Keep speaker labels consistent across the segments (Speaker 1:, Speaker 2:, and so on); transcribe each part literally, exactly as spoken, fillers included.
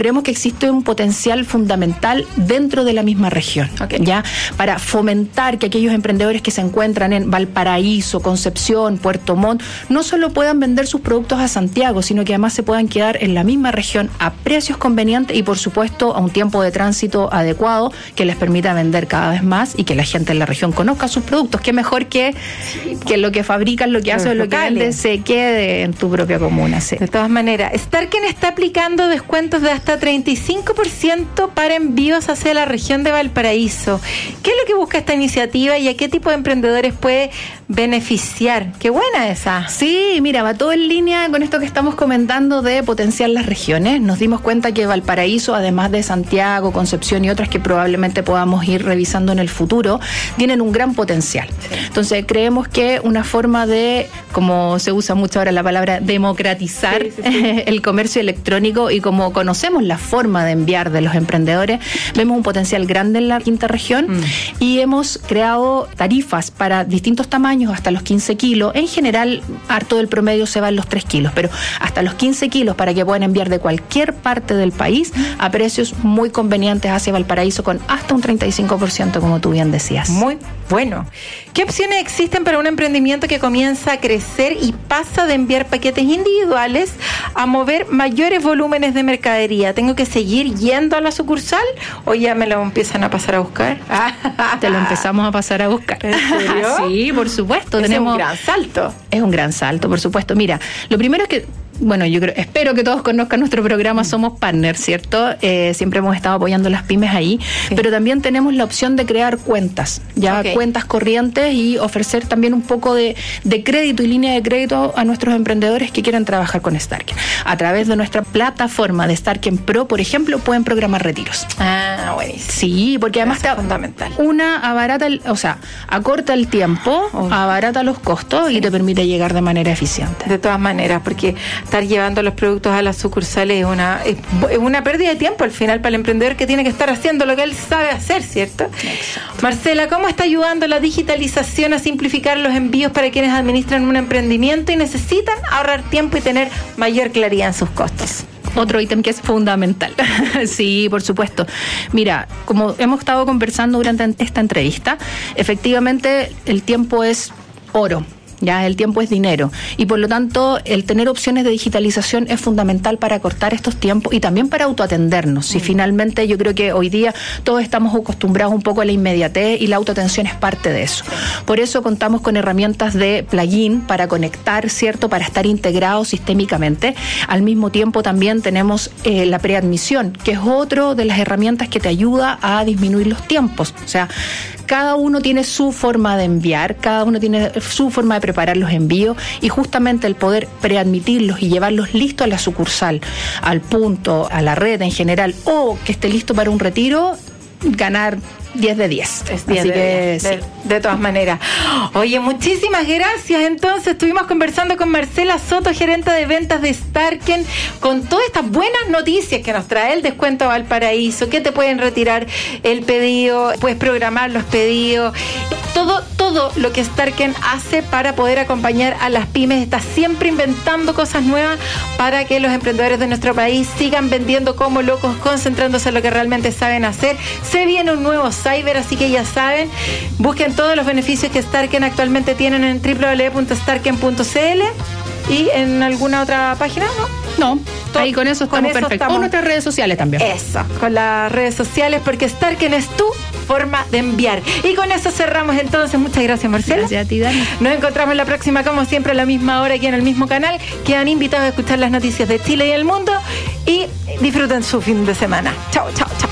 Speaker 1: creemos que existe un potencial fundamental dentro de la misma región, okay. ya para fomentar que aquellos emprendedores que se encuentran en Valparaíso, Concepción, Puerto Montt, no solo puedan vender sus productos a Santiago, sino que además se puedan quedar en la misma región a precios convenientes y por supuesto a un tiempo de tránsito adecuado que les permita vender cada vez más y que la gente en la región conozca sus productos. Qué mejor que, que lo que fabrican, lo que hacen, lo que venden se quede en tu propia comuna. Sí.
Speaker 2: De todas maneras, Starken está aplicando descuentos de hasta treinta y cinco por ciento para envíos hacia la región de Valparaíso. ¿Qué es lo que busca esta iniciativa y a qué tipo de emprendedores puede beneficiar? Qué buena esa.
Speaker 1: Sí, mira, va todo en línea con esto que estamos comentando de potenciar las regiones. Nos dimos cuenta que Valparaíso, además de Santiago, Concepción y otras que probablemente podamos ir revisando en el futuro, tienen un gran potencial. Sí. Entonces creemos que una forma de, como se usa mucho ahora la palabra, democratizar sí, sí, sí. el comercio electrónico, y como conocemos la forma de enviar de los emprendedores, vemos un potencial grande en la quinta región mm. y hemos creado tarifas para distintos tamaños hasta los quince kilos. En general, harto del promedio se va en los tres kilos, pero hasta los quince kilos para que puedan enviar de cualquier parte del país a precios muy convenientes hacia Valparaíso con hasta un treinta y cinco por ciento, como tú bien decías.
Speaker 2: Muy bueno. ¿Qué opciones existen para un emprendimiento que comienza a crecer y pasa de enviar paquetes individuales a mover mayores volúmenes de mercadería? ¿Tengo que seguir yendo a la sucursal o ya me lo empiezan a pasar a buscar?
Speaker 1: Te lo empezamos a pasar a buscar.
Speaker 2: ¿En serio?
Speaker 1: Sí, por supuesto.
Speaker 2: Es
Speaker 1: tenemos,
Speaker 2: un gran salto.
Speaker 1: Es un gran salto, por supuesto. Mira, lo primero es que bueno, yo creo, espero que todos conozcan nuestro programa Somos Partners, ¿cierto? Eh, siempre hemos estado apoyando las pymes ahí, sí. pero también tenemos la opción de crear cuentas, ya okay. cuentas corrientes, y ofrecer también un poco de, de crédito y línea de crédito a nuestros emprendedores que quieran trabajar con Starken. A través de nuestra plataforma de Starken Pro, por ejemplo, pueden programar retiros.
Speaker 2: Ah, buenísimo.
Speaker 1: Sí, porque además
Speaker 2: es fundamental.
Speaker 1: Una abarata, el, o sea, acorta el tiempo, oh. abarata los costos sí. y te permite llegar de manera eficiente.
Speaker 2: De todas maneras, porque estar llevando los productos a las sucursales es una, es, es una pérdida de tiempo al final para el emprendedor, que tiene que estar haciendo lo que él sabe hacer, ¿cierto? Exacto. Marcela, ¿cómo está ayudando la digitalización a simplificar los envíos para quienes administran un emprendimiento y necesitan ahorrar tiempo y tener mayor claridad en sus costos?
Speaker 1: Otro ítem que es fundamental. Sí, por supuesto. Mira, como hemos estado conversando durante esta entrevista, efectivamente el tiempo es oro. Ya el tiempo es dinero, y por lo tanto el tener opciones de digitalización es fundamental para acortar estos tiempos y también para autoatendernos. Si mm. finalmente yo creo que hoy día todos estamos acostumbrados un poco a la inmediatez, y la autoatención es parte de eso. Por eso contamos con herramientas de plugin para conectar, ¿cierto? Para estar integrados sistémicamente. Al mismo tiempo también tenemos eh, la preadmisión, que es otra de las herramientas que te ayuda a disminuir los tiempos. O sea, cada uno tiene su forma de enviar, cada uno tiene su forma de preparar los envíos, y justamente el poder preadmitirlos y llevarlos listos a la sucursal, al punto, a la red en general, o que esté listo para un retiro, ganar diez de diez.
Speaker 2: Es diez Así de que diez, sí. de, de todas maneras. Oye, muchísimas gracias. Entonces estuvimos conversando con Marcela Soto, gerente de ventas de Starken, con todas estas buenas noticias que nos trae el descuento a Valparaíso, que te pueden retirar el pedido, puedes programar los pedidos, todo, todo lo que Starken hace para poder acompañar a las pymes. Está siempre inventando cosas nuevas para que los emprendedores de nuestro país sigan vendiendo como locos, concentrándose en lo que realmente saben hacer. Se viene un nuevo Cyber, así que ya saben, busquen todos los beneficios que Starken actualmente tienen en doble u doble u doble u punto starken punto c l y en alguna otra página, ¿no?
Speaker 1: No, ahí con eso estamos perfectos. Con nuestras redes sociales también.
Speaker 2: Eso, con las redes sociales, porque Starken es tu forma de enviar. Y con eso cerramos entonces. Muchas gracias, Marcela.
Speaker 1: Gracias a ti, Dani.
Speaker 2: Nos encontramos la próxima, como siempre, a la misma hora, aquí en el mismo canal. Quedan invitados a escuchar las noticias de Chile y el mundo, y disfruten su fin de semana. Chao, chao, chao.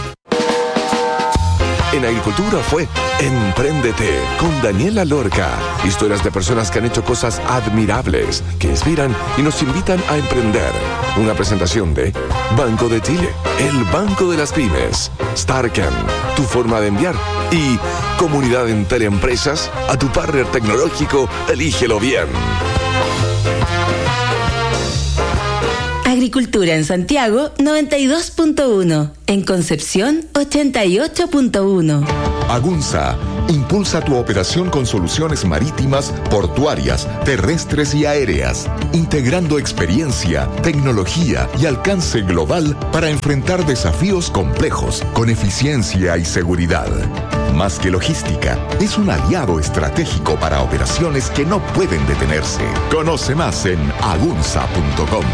Speaker 3: En Agricultura fue Empréndete con Daniela Lorca. Historias de personas que han hecho cosas admirables, que inspiran y nos invitan a emprender. Una presentación de Banco de Chile, el Banco de las Pymes, Starken, tu forma de enviar, y Comunidad en Teleempresas, a tu partner tecnológico, elígelo bien.
Speaker 4: Agricultura en Santiago noventa y dos punto uno, en Concepción ochenta y ocho punto uno.
Speaker 3: Agunza,
Speaker 5: Impulsa tu operación con soluciones marítimas, portuarias, terrestres y aéreas, integrando experiencia, tecnología y alcance global para enfrentar desafíos complejos con eficiencia y seguridad. Más que logística, es un aliado estratégico para operaciones que no pueden detenerse. Conoce más en agunza punto com.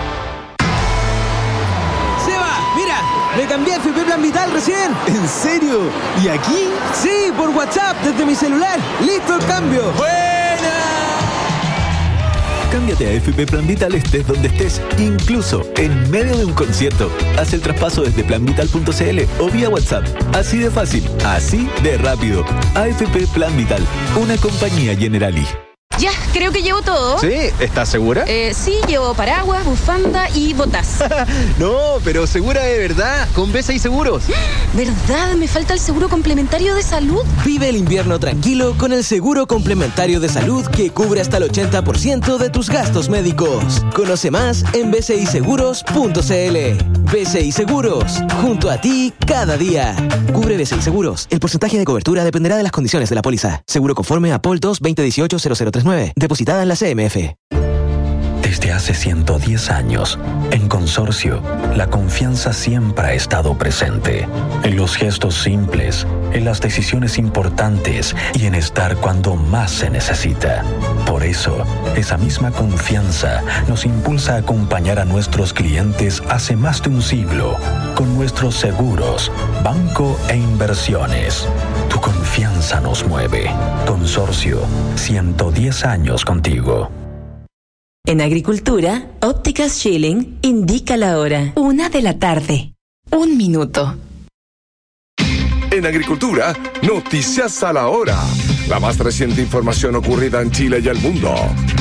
Speaker 6: Me cambié a F P Plan Vital recién. ¿En serio? ¿Y aquí? Sí, por WhatsApp, desde mi celular. ¡Listo el cambio! ¡Buena!
Speaker 7: Cámbiate a F P Plan Vital estés donde estés, incluso en medio de un concierto. Haz el traspaso desde plan vital punto c l o vía WhatsApp. Así de fácil, así de rápido. A F P Plan Vital, una compañía Generali.
Speaker 8: Ya, creo que llevo todo.
Speaker 9: ¿Sí? ¿Estás segura?
Speaker 8: Eh, sí, llevo paraguas, bufanda y botas.
Speaker 9: No, pero segura de verdad, con B C I Seguros.
Speaker 8: ¿Verdad? Me falta el seguro complementario de salud.
Speaker 6: Vive el invierno tranquilo con el seguro complementario de salud que cubre hasta el ochenta por ciento de tus gastos médicos. Conoce más en b c i seguros punto c l. B C I Seguros, junto a ti cada día. Cubre B C I Seguros. El porcentaje de cobertura dependerá de las condiciones de la póliza. Seguro conforme a P O L dos veinte dieciocho cero cero tres nueve. Depositada en la C M F.
Speaker 10: Desde hace ciento diez años, en Consorcio, la confianza siempre ha estado presente. En los gestos simples, en las decisiones importantes y en estar cuando más se necesita. Por eso, esa misma confianza nos impulsa a acompañar a nuestros clientes hace más de un siglo con nuestros seguros, banco e inversiones. Tu confianza nos mueve. Consorcio, ciento diez años contigo.
Speaker 4: En Agricultura, Ópticas Schilling indica la hora.
Speaker 1: Una de la tarde. Un minuto.
Speaker 3: En Agricultura, noticias a la hora. La más reciente información ocurrida en Chile y el mundo.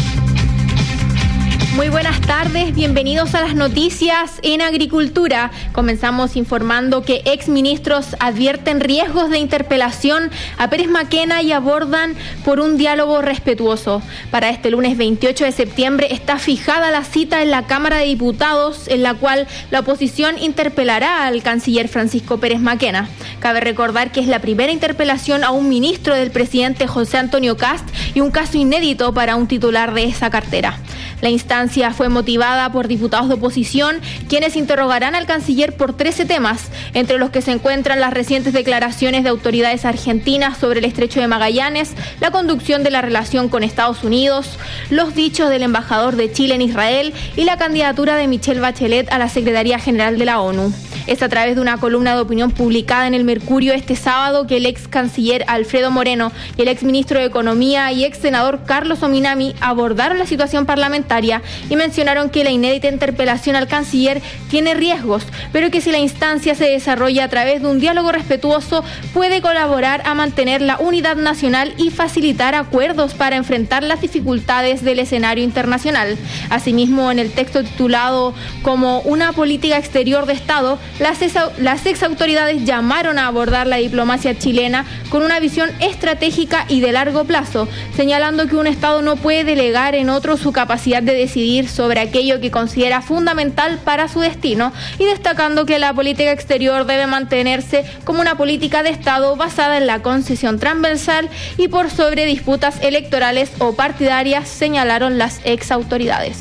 Speaker 11: Muy buenas tardes, bienvenidos a las noticias en Agricultura. Comenzamos informando que exministros advierten riesgos de interpelación a Pérez Maquena y abordan por un diálogo respetuoso. Para este lunes veintiocho de septiembre está fijada la cita en la Cámara de Diputados, en la cual la oposición interpelará al canciller Francisco Pérez Maquena. Cabe recordar que es la primera interpelación a un ministro del presidente José Antonio Kast y un caso inédito para un titular de esa cartera. La instancia fue motivada por diputados de oposición, quienes interrogarán al canciller por trece temas, entre los que se encuentran las recientes declaraciones de autoridades argentinas sobre el Estrecho de Magallanes, la conducción de la relación con Estados Unidos, los dichos del embajador de Chile en Israel y la candidatura de Michelle Bachelet a la Secretaría General de la ONU. Es a través de una columna de opinión publicada en el Mercurio este sábado que el ex canciller Alfredo Moreno y el ex ministro de Economía y ex senador Carlos Ominami abordaron la situación parlamentaria y mencionaron que la inédita interpelación al canciller tiene riesgos, pero que si la instancia se desarrolla a través de un diálogo respetuoso puede colaborar a mantener la unidad nacional y facilitar acuerdos para enfrentar las dificultades del escenario internacional. Asimismo, en el texto titulado como una política exterior de Estado, Las ex, las ex autoridades llamaron a abordar la diplomacia chilena con una visión estratégica y de largo plazo, señalando que un Estado no puede delegar en otro su capacidad de decidir sobre aquello que considera fundamental para su destino, y destacando que la política exterior debe mantenerse como una política de Estado basada en la concesión transversal y por sobre disputas electorales o partidarias, señalaron las ex autoridades.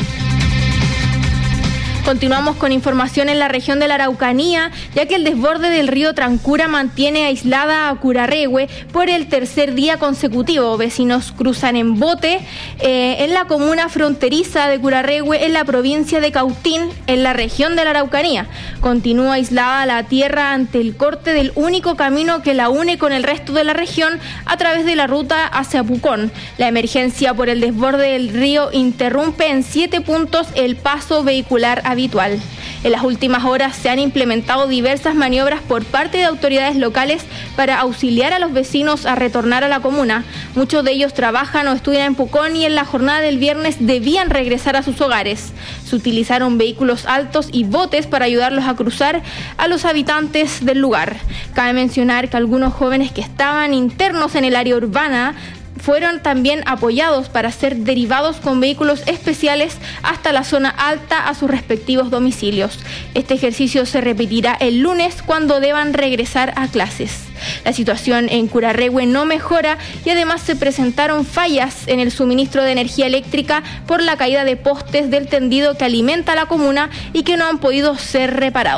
Speaker 11: Continuamos con información en la región de la Araucanía, ya que el desborde del río Trancura mantiene aislada a Curarrehue por el tercer día consecutivo. Vecinos cruzan en bote eh, en la comuna fronteriza de Curarrehue, en la provincia de Cautín, en la región de la Araucanía. Continúa aislada la tierra ante el corte del único camino que la une con el resto de la región a través de la ruta hacia Pucón. La emergencia por el desborde del río interrumpe en siete puntos el paso vehicular habitual. En las últimas horas se han implementado diversas maniobras por parte de autoridades locales para auxiliar a los vecinos a retornar a la comuna. Muchos de ellos trabajan o estudian en Pucón y en la jornada del viernes debían regresar a sus hogares. Se utilizaron vehículos altos y botes para ayudarlos a cruzar a los habitantes del lugar. Cabe mencionar que algunos jóvenes que estaban internos en el área urbana fueron también apoyados para ser derivados con vehículos especiales hasta la zona alta a sus respectivos domicilios. Este ejercicio se repetirá el lunes cuando deban regresar a clases. La situación en Curarrehue no mejora y además se presentaron fallas en el suministro de energía eléctrica por la caída de postes del tendido que alimenta a la comuna y que no han podido ser reparados.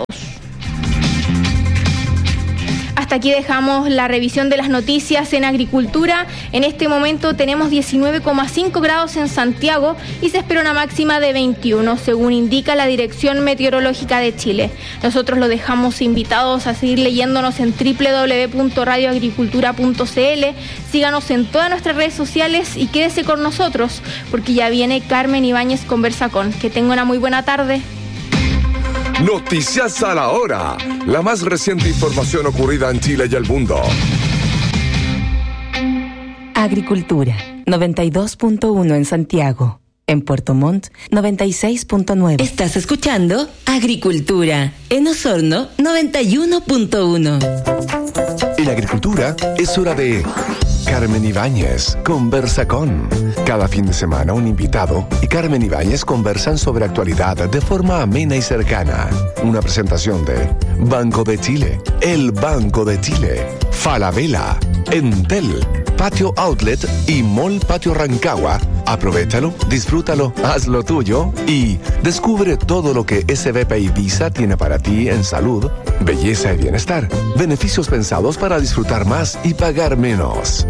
Speaker 11: Hasta aquí dejamos la revisión de las noticias en agricultura. En este momento tenemos diecinueve coma cinco grados en Santiago y se espera una máxima de veintiuno, según indica la Dirección Meteorológica de Chile. Nosotros lo dejamos invitados a seguir leyéndonos en doble u doble u doble u punto radio agricultura punto c l. Síganos en todas nuestras redes sociales y quédese con nosotros, porque ya viene Carmen Ibáñez Conversa Con. Que tenga una muy buena tarde.
Speaker 3: Noticias a la hora. La más reciente información ocurrida en Chile y el mundo.
Speaker 4: Agricultura, noventa y dos punto uno en Santiago. En Puerto Montt, noventa y seis punto nueve. Estás escuchando Agricultura. En Osorno, noventa y uno punto uno.
Speaker 3: En agricultura es hora de Carmen Ibáñez Conversa Con. Cada fin de semana un invitado y Carmen Ibáñez conversan sobre actualidad de forma amena y cercana. Una presentación de Banco de Chile, el Banco de Chile, Falabella, Entel, Patio Outlet y Mall Patio Rancagua. Aprovéchalo, disfrútalo, hazlo tuyo y descubre todo lo que S B P Ibiza tiene para ti en salud, belleza y bienestar. Beneficios pensados para disfrutar más y pagar menos.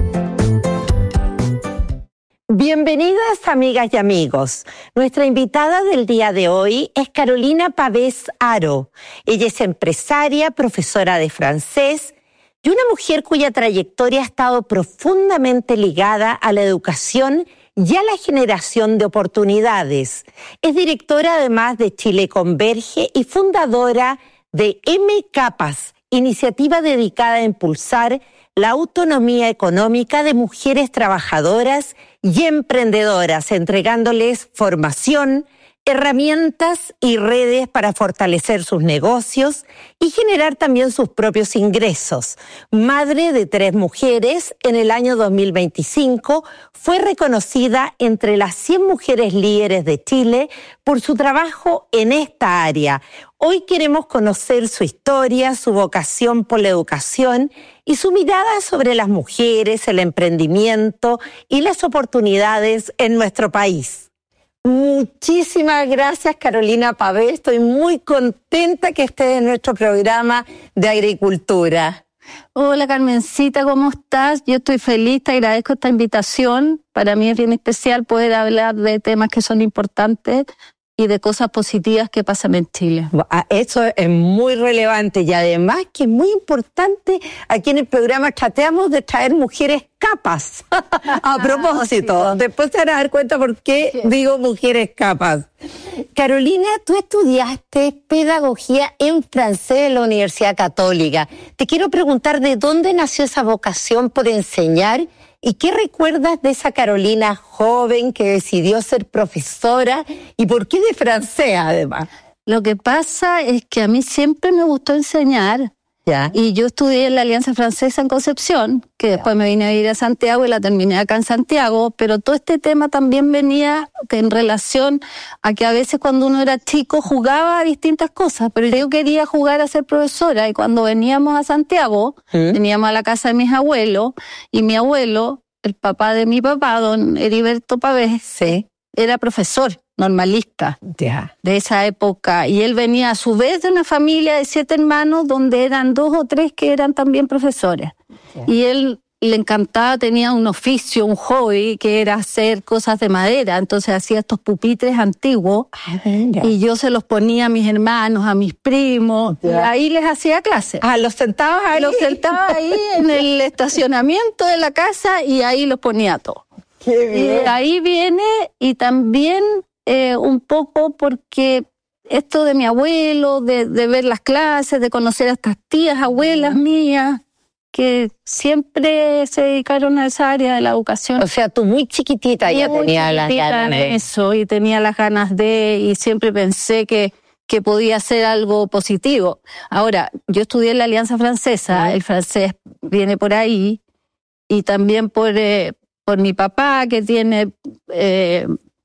Speaker 12: Bienvenidas, amigas y amigos. Nuestra invitada del día de hoy es Carolina Pavés Aro. Ella es empresaria, profesora de francés y una mujer cuya trayectoria ha estado profundamente ligada a la educación y a la generación de oportunidades. Es directora además de Chile Converge y fundadora de M Capas, iniciativa dedicada a impulsar la autonomía económica de mujeres trabajadoras y emprendedoras, entregándoles formación, herramientas y redes para fortalecer sus negocios y generar también sus propios ingresos. Madre de tres mujeres, en el año dos mil veinticinco fue reconocida entre las cien mujeres líderes de Chile por su trabajo en esta área. Hoy queremos conocer su historia, su vocación por la educación y su mirada sobre las mujeres, el emprendimiento y las oportunidades en nuestro país. Muchísimas gracias, Carolina Pavés. Estoy muy contenta que estés en nuestro programa de agricultura.
Speaker 13: Hola, Carmencita, ¿cómo estás? Yo estoy feliz, te agradezco esta invitación. Para mí es bien especial poder hablar de temas que son importantes y de cosas positivas que pasan en Chile.
Speaker 12: Eso es muy relevante y además que es muy importante. Aquí en el programa tratamos de traer mujeres capas. A propósito, sí. Después te van a dar cuenta por qué sí. digo mujeres capas. Carolina, tú estudiaste pedagogía en francés en la Universidad Católica. Te quiero preguntar de dónde nació esa vocación por enseñar. ¿Y qué recuerdas de esa Carolina joven que decidió ser profesora? ¿Y por qué de francés, además?
Speaker 13: Lo que pasa es que a mí siempre me gustó enseñar. ¿Ya? Y yo estudié en la Alianza Francesa en Concepción, que ¿Ya? después me vine a vivir a Santiago y la terminé acá en Santiago. Pero todo este tema también venía en relación a que a veces cuando uno era chico jugaba a distintas cosas. Pero yo quería jugar a ser profesora y cuando veníamos a Santiago, ¿Mm? veníamos a la casa de mis abuelos y mi abuelo, el papá de mi papá, don Heriberto Pavés, sí. era profesor normalista yeah. de esa época. Y él venía a su vez de una familia de siete hermanos donde eran dos o tres que eran también profesores. Yeah. Y él le encantaba, tenía un oficio, un hobby, que era hacer cosas de madera. Entonces hacía estos pupitres antiguos ah, y yo se los ponía a mis hermanos, a mis primos, yeah. y ahí les hacía clases.
Speaker 12: Ah, ¿los sentabas ahí?
Speaker 13: Los sentaba ahí en el estacionamiento de la casa y ahí los ponía todos.
Speaker 12: Qué bien.
Speaker 13: Y ahí viene, y también eh, un poco porque esto de mi abuelo, de, de ver las clases, de conocer a estas tías, abuelas mías, que siempre se dedicaron a esa área de la educación.
Speaker 12: O sea, tú muy chiquitita ya tenías las ganas de
Speaker 13: eso, y tenía las ganas de, y siempre pensé que, que podía ser algo positivo. Ahora, yo estudié en la Alianza Francesa, el francés viene por ahí, y también por... Eh, por mi papá, que tiene eh,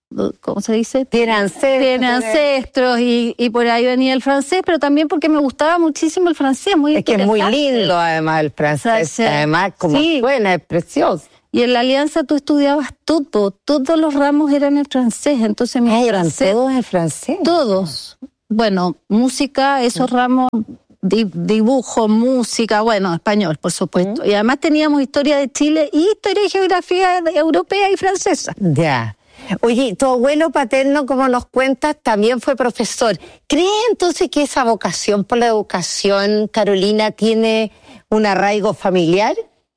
Speaker 13: ¿cómo se dice?
Speaker 12: Tiene ancestros.
Speaker 13: Tiene ancestros y, y por ahí venía el francés, pero también porque me gustaba muchísimo el francés. Muy
Speaker 12: es que es muy lindo además el francés, o sea, además como sí. suena, es precioso.
Speaker 13: Y en la Alianza tú estudiabas todo, todos los ramos eran en francés, entonces mi
Speaker 12: ah,
Speaker 13: ¿eran
Speaker 12: francés, todos en francés?
Speaker 13: Todos. Bueno, música, esos ramos, dibujo, música, bueno, español, por supuesto. Y además teníamos historia de Chile y historia y geografía europea y francesa.
Speaker 12: Ya. Oye, tu abuelo paterno, como nos cuentas, también fue profesor. ¿Crees entonces que esa vocación por la educación, Carolina, tiene un arraigo familiar?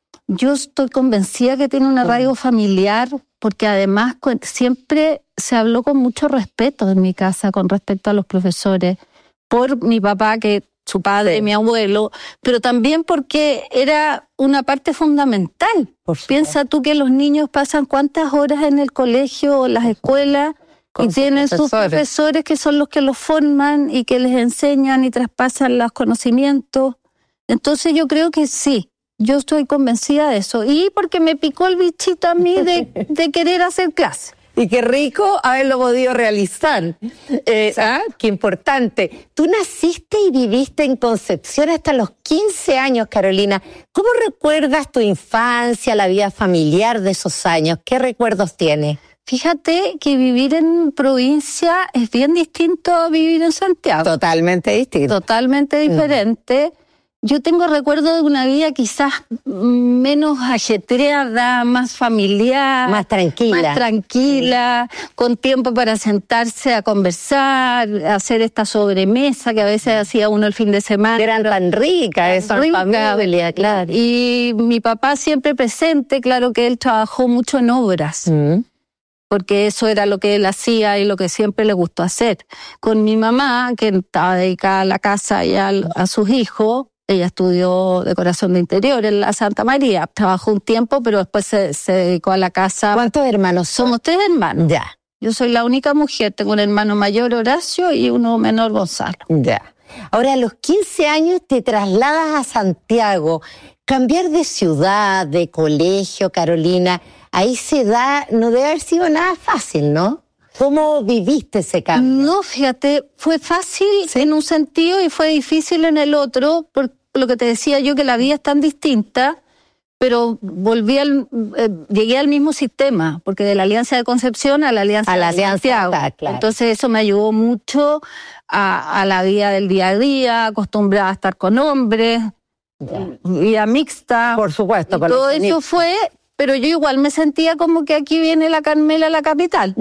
Speaker 13: Yo estoy convencida que tiene un arraigo familiar, porque además siempre se habló con mucho respeto en mi casa con respecto a los profesores, por mi papá, que su padre, sí. mi abuelo, pero también porque era una parte fundamental. Piensa tú que los niños pasan cuántas horas en el colegio o las escuelas con y sus tienen profesores. sus profesores que son los que los forman y que les enseñan y traspasan los conocimientos. Entonces yo creo que sí, yo estoy convencida de eso. Y porque me picó el bichito a mí de, de querer hacer clase.
Speaker 12: Y qué rico haberlo podido realizar. Eh, ¿ah? Qué importante. Tú naciste y viviste en Concepción hasta los quince años, Carolina. ¿Cómo recuerdas tu infancia, la vida familiar de esos años? ¿Qué recuerdos tienes?
Speaker 13: Fíjate que vivir en provincia es bien distinto a vivir en Santiago.
Speaker 12: Totalmente distinto.
Speaker 13: Totalmente diferente. Mm. Yo tengo recuerdo de una vida quizás menos ajetreada, más familiar.
Speaker 12: Más tranquila.
Speaker 13: Más tranquila, sí. Con tiempo para sentarse a conversar, a hacer esta sobremesa que a veces hacía uno el fin de semana.
Speaker 12: Eran tan ricas, esa familia, claro.
Speaker 13: Y mi papá siempre presente, claro que él trabajó mucho en obras. Mm. Porque eso era lo que él hacía y lo que siempre le gustó hacer. Con mi mamá, que estaba dedicada a la casa y a, a sus hijos, ella estudió decoración de interior en la Santa María. Trabajó un tiempo, pero después se, se dedicó a la casa.
Speaker 12: ¿Cuántos hermanos son?
Speaker 13: Somos tres hermanos.
Speaker 12: Ya.
Speaker 13: Yo soy la única mujer. Tengo un hermano mayor, Horacio, y uno menor, Gonzalo.
Speaker 12: Ya. Ahora, a los quince años te trasladas a Santiago. Cambiar de ciudad, de colegio, Carolina, ahí se da, no debe haber sido nada fácil, ¿no? ¿Cómo viviste ese cambio?
Speaker 13: No, fíjate, fue fácil ¿Sí? en un sentido y fue difícil en el otro, por lo que te decía yo, que la vida es tan distinta, pero volví al, eh, llegué al mismo sistema, porque de la Alianza de Concepción a la Alianza
Speaker 12: a la
Speaker 13: de
Speaker 12: Alianza
Speaker 13: Santiago.
Speaker 12: Está, claro.
Speaker 13: Entonces eso me ayudó mucho a, a la vida del día a día, acostumbrada a estar con hombres, ya. vida mixta.
Speaker 12: Por supuesto.
Speaker 13: Con todo eso fue... Pero yo igual me sentía como que aquí viene la Carmela a la capital.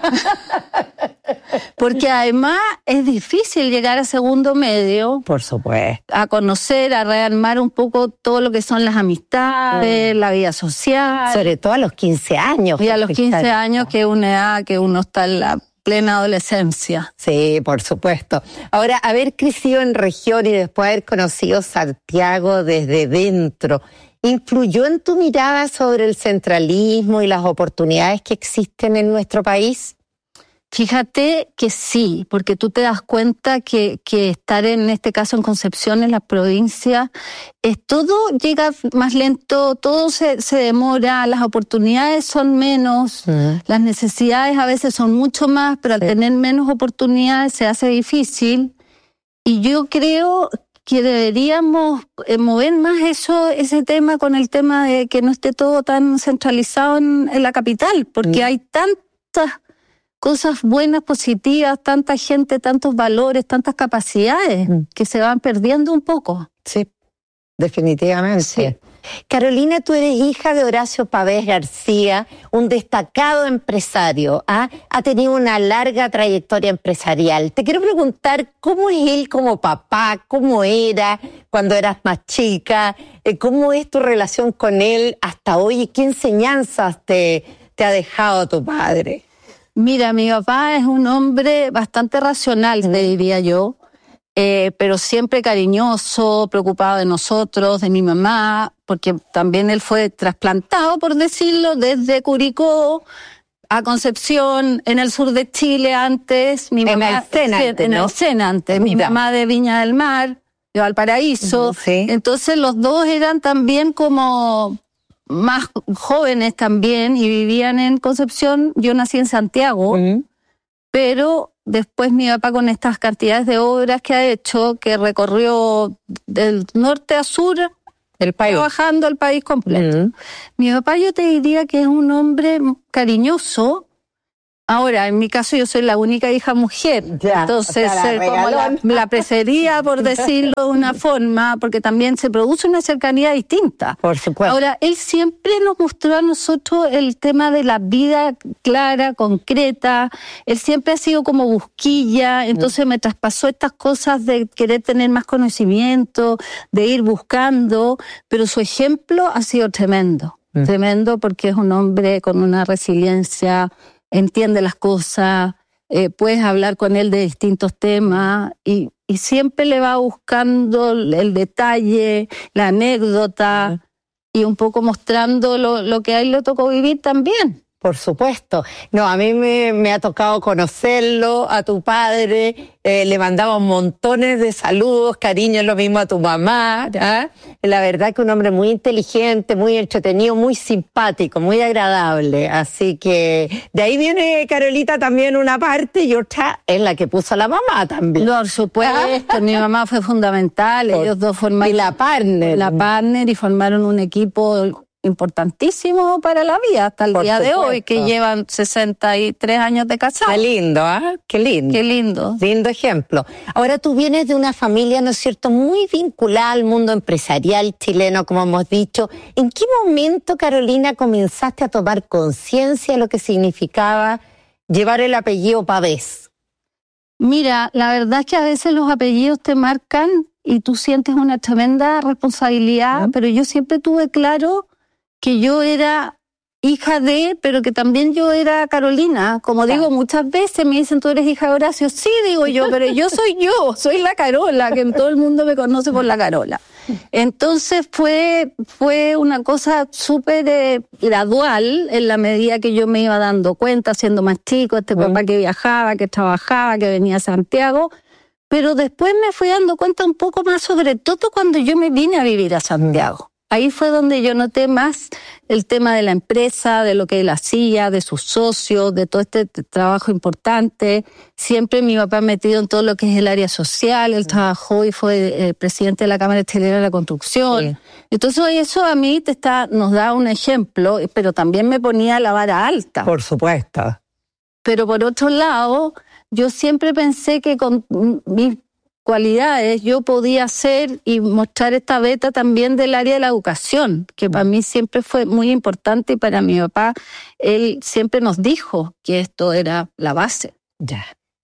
Speaker 13: Porque además es difícil llegar a segundo medio.
Speaker 12: Por supuesto.
Speaker 13: A conocer, a rearmar un poco todo lo que son las amistades, mm. la vida social.
Speaker 12: Sobre todo a los quince años.
Speaker 13: Y a los quince años, que es una edad que uno está en la plena adolescencia.
Speaker 12: Sí, por supuesto. Ahora, haber crecido en región y después haber conocido Santiago desde dentro, ¿influyó en tu mirada sobre el centralismo y las oportunidades que existen en nuestro país?
Speaker 13: Fíjate que sí, porque tú te das cuenta que, que estar en este caso en Concepción, en la provincia, es todo llega más lento, todo se, se demora, las oportunidades son menos, uh-huh. las necesidades a veces son mucho más, pero al sí. tener menos oportunidades se hace difícil. Y yo creo que deberíamos mover más eso, ese tema con el tema de que no esté todo tan centralizado en, en la capital, porque mm. hay tantas cosas buenas, positivas, tanta gente, tantos valores, tantas capacidades mm. que se van perdiendo un poco.
Speaker 12: Sí, definitivamente. Sí. Carolina, tú eres hija de Horacio Pavés García, un destacado empresario, ¿ah? Ha tenido una larga trayectoria empresarial. Te quiero preguntar, ¿cómo es él como papá? ¿Cómo era cuando eras más chica? ¿Cómo es tu relación con él hasta hoy? ¿Qué enseñanzas te, te ha dejado tu padre?
Speaker 13: Mira, mi papá es un hombre bastante racional, te diría yo. Eh, pero siempre cariñoso, preocupado de nosotros, de mi mamá, porque también él fue trasplantado, por decirlo, desde Curicó a Concepción, en el sur de Chile antes. Mi
Speaker 12: en
Speaker 13: mamá,
Speaker 12: el Sena antes,
Speaker 13: en
Speaker 12: ¿no?
Speaker 13: el Sena antes. Mi ya. mamá de Viña del Mar, de Valparaíso.
Speaker 12: Sí.
Speaker 13: Entonces los dos eran también como más jóvenes también y vivían en Concepción. Yo nací en Santiago, uh-huh. pero después mi papá, con estas cantidades de obras que ha hecho, que recorrió del norte a sur,
Speaker 12: el país,
Speaker 13: trabajando el país completo. Uh-huh. Mi papá, yo te diría que es un hombre cariñoso. Ahora, en mi caso, yo soy la única hija mujer, ya, entonces, o sea, la, como la, la prefería, por decirlo de una forma, porque también se produce una cercanía distinta.
Speaker 12: Por supuesto.
Speaker 13: Ahora, él siempre nos mostró a nosotros el tema de la vida clara, concreta. Él siempre ha sido como busquilla, entonces me traspasó estas cosas de querer tener más conocimiento, de ir buscando, pero su ejemplo ha sido tremendo, mm. tremendo, porque es un hombre con una resiliencia, entiende las cosas, eh, puedes hablar con él de distintos temas y, y siempre le va buscando el detalle, la anécdota y un poco mostrando lo, lo que a él le tocó vivir también.
Speaker 12: Por supuesto. No, a mí me, me ha tocado conocerlo, a tu padre, eh, le mandaba montones de saludos, cariño, lo mismo a tu mamá, ¿eh? La verdad que un hombre muy inteligente, muy entretenido, muy simpático, muy agradable. Así que de ahí viene, Carolita, también una parte y otra es la que puso la mamá también.
Speaker 13: Por supuesto, mi mamá fue fundamental, Por, ellos dos formaron...
Speaker 12: Y la partner.
Speaker 13: La partner y formaron un equipo importantísimo para la vida hasta el Por día supuesto. de hoy, que llevan sesenta y tres años de casados.
Speaker 12: Qué lindo, ¿ah? ¿eh? Qué lindo.
Speaker 13: Qué lindo.
Speaker 12: Lindo ejemplo. Ahora tú vienes de una familia, ¿no es cierto?, muy vinculada al mundo empresarial chileno, como hemos dicho. ¿En qué momento, Carolina, comenzaste a tomar conciencia de lo que significaba llevar el apellido Pavés?
Speaker 13: Mira, la verdad es que a veces los apellidos te marcan y tú sientes una tremenda responsabilidad, ¿Mm? pero yo siempre tuve claro que yo era hija de, pero que también yo era Carolina. Como claro. digo, muchas veces me dicen, ¿tú eres hija de Horacio? Sí, digo yo, pero yo soy yo, soy la Carola, que todo el mundo me conoce por la Carola. Entonces fue, fue una cosa súper eh, gradual en la medida que yo me iba dando cuenta, siendo más chico, este papá que viajaba, que trabajaba, que venía a Santiago. Pero después me fui dando cuenta un poco más, sobre todo cuando yo me vine a vivir a Santiago. Ahí fue donde yo noté más el tema de la empresa, de lo que él hacía, de sus socios, de todo este trabajo importante. Siempre mi papá metido en todo lo que es el área social. Él sí. trabajó y fue eh, presidente de la Cámara Chilena de la Construcción. Sí. Entonces eso a mí te está, nos da un ejemplo, pero también me ponía la vara alta.
Speaker 12: Por supuesto.
Speaker 13: Pero por otro lado, yo siempre pensé que con mis cualidades yo podía hacer y mostrar esta beta también del área de la educación, que para mí siempre fue muy importante y para mi papá, él siempre nos dijo que esto era la base.
Speaker 12: Ya.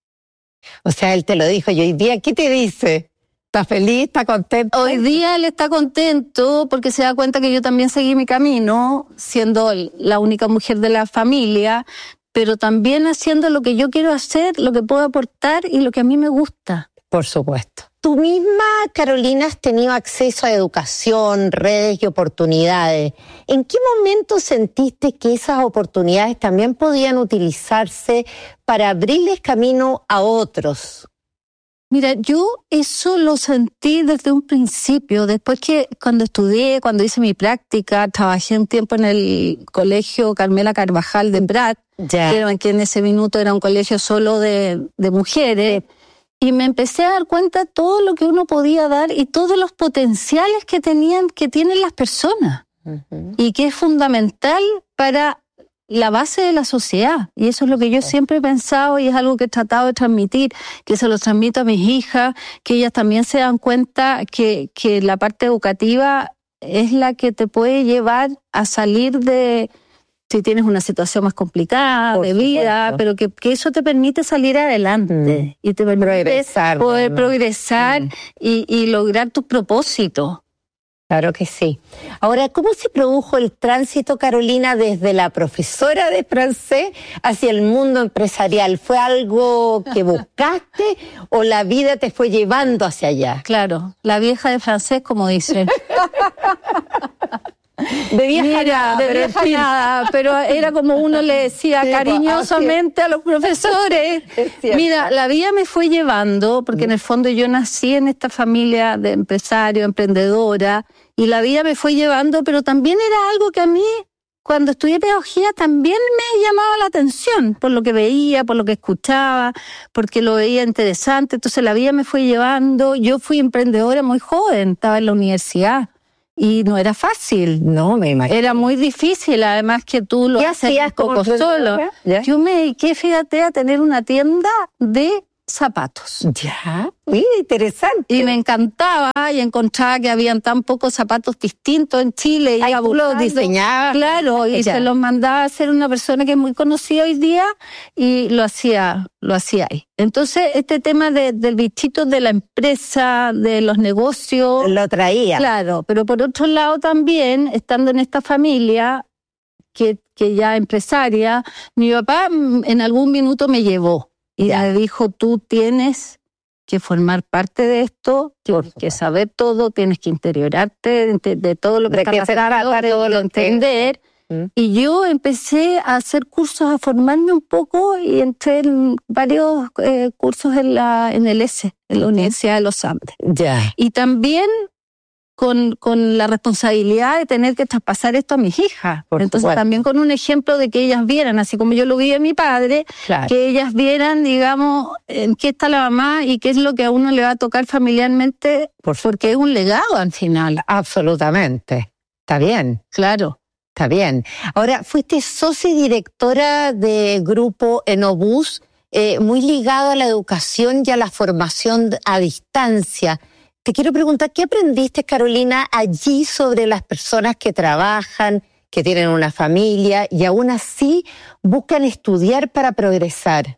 Speaker 12: O sea, él te lo dijo y hoy día, ¿qué te dice? ¿Está feliz? ¿Está contento?
Speaker 13: Hoy día él está contento porque se da cuenta que yo también seguí mi camino, siendo la única mujer de la familia, pero también haciendo lo que yo quiero hacer, lo que puedo aportar y lo que a mí me gusta.
Speaker 12: Por supuesto. Tú misma, Carolina, has tenido acceso a educación, redes y oportunidades. ¿En qué momento sentiste que esas oportunidades también podían utilizarse para abrirles camino a otros?
Speaker 13: Mira, yo eso lo sentí desde un principio. Después que cuando estudié, cuando hice mi práctica, trabajé un tiempo en el colegio Carmela Carvajal de Prat, ya. que en ese minuto era un colegio solo de, de mujeres. Sí. Y me empecé a dar cuenta de todo lo que uno podía dar y todos los potenciales que tenían, que tienen las personas. Uh-huh. Y que es fundamental para la base de la sociedad. Y eso es lo que yo siempre he pensado y es algo que he tratado de transmitir, que se lo transmito a mis hijas, que ellas también se dan cuenta que, que la parte educativa es la que te puede llevar a salir de... si tienes una situación más complicada Por de vida, supuesto. pero que, que eso te permite salir adelante mm. y te permite progresar, poder ¿no? progresar mm. y, y lograr tus propósitos.
Speaker 12: Claro que sí. Ahora, ¿cómo se produjo el tránsito, Carolina, desde la profesora de francés hacia el mundo empresarial? ¿Fue algo que buscaste o la vida te fue llevando hacia allá?
Speaker 13: Claro, la vieja de francés, como dicen.
Speaker 12: De vieja
Speaker 13: Mira,
Speaker 12: nada,
Speaker 13: de
Speaker 12: pero en
Speaker 13: vieja
Speaker 12: fin.
Speaker 13: nada, pero era como uno le decía
Speaker 12: Sí,
Speaker 13: cariñosamente a los profesores.
Speaker 12: Es cierto.
Speaker 13: Mira, la vida me fue llevando, porque en el fondo yo nací en esta familia de empresario, emprendedora, y la vida me fue llevando, pero también era algo que a mí, cuando estudié pedagogía, también me llamaba la atención, por lo que veía, por lo que escuchaba, porque lo veía interesante. Entonces la vida me fue llevando. Yo fui emprendedora muy joven, estaba en la universidad. Y no era fácil.
Speaker 12: No, me imagino.
Speaker 13: Era muy difícil, además que tú lo
Speaker 12: ¿Qué
Speaker 13: haces
Speaker 12: hacías
Speaker 13: un poco
Speaker 12: como
Speaker 13: solo.
Speaker 12: ¿Ya?
Speaker 13: Yo me dediqué, fíjate, a tener una tienda de zapatos.
Speaker 12: Ya, mira, interesante.
Speaker 13: Y me encantaba y encontraba que habían tan pocos zapatos distintos en Chile. Y
Speaker 12: Ay,
Speaker 13: iba
Speaker 12: tú los
Speaker 13: buscando.
Speaker 12: diseñabas.
Speaker 13: Claro, y
Speaker 12: Ya.
Speaker 13: se los mandaba a hacer una persona que es muy conocida hoy día y lo hacía, lo hacía ahí. Entonces, este tema de, del bichito de la empresa, de los negocios.
Speaker 12: Lo traía.
Speaker 13: Claro, pero por otro lado también, estando en esta familia, que, que ya empresaria, mi papá mm, en algún minuto me llevó y
Speaker 12: Ya.
Speaker 13: me dijo, tú tienes que formar parte de esto, tienes que saber todo, tienes que interiorarte de, de todo lo que
Speaker 12: De
Speaker 13: está
Speaker 12: qué se
Speaker 13: pasando,
Speaker 12: trata todo lo que-
Speaker 13: entender.
Speaker 12: Mm.
Speaker 13: Y yo empecé a hacer cursos, a formarme un poco y entré en varios eh, cursos en, la, en el E S E, en la Universidad de los Andes.
Speaker 12: Ya.
Speaker 13: Y también con, con la responsabilidad de tener que traspasar esto a mis hijas.
Speaker 12: Por
Speaker 13: Entonces
Speaker 12: supuesto.
Speaker 13: también con un ejemplo de que ellas vieran, así como yo lo vi en mi padre,
Speaker 12: Claro.
Speaker 13: que ellas vieran, digamos, en qué está la mamá y qué es lo que a uno le va a tocar familiarmente,
Speaker 12: Por
Speaker 13: porque es un legado al final.
Speaker 12: Absolutamente. Está bien.
Speaker 13: Claro.
Speaker 12: Está bien. Ahora, fuiste socia y directora de grupo Enobús, eh, muy ligado a la educación y a la formación a distancia. Te quiero preguntar, ¿qué aprendiste, Carolina, allí sobre las personas que trabajan, que tienen una familia y aún así buscan estudiar para progresar?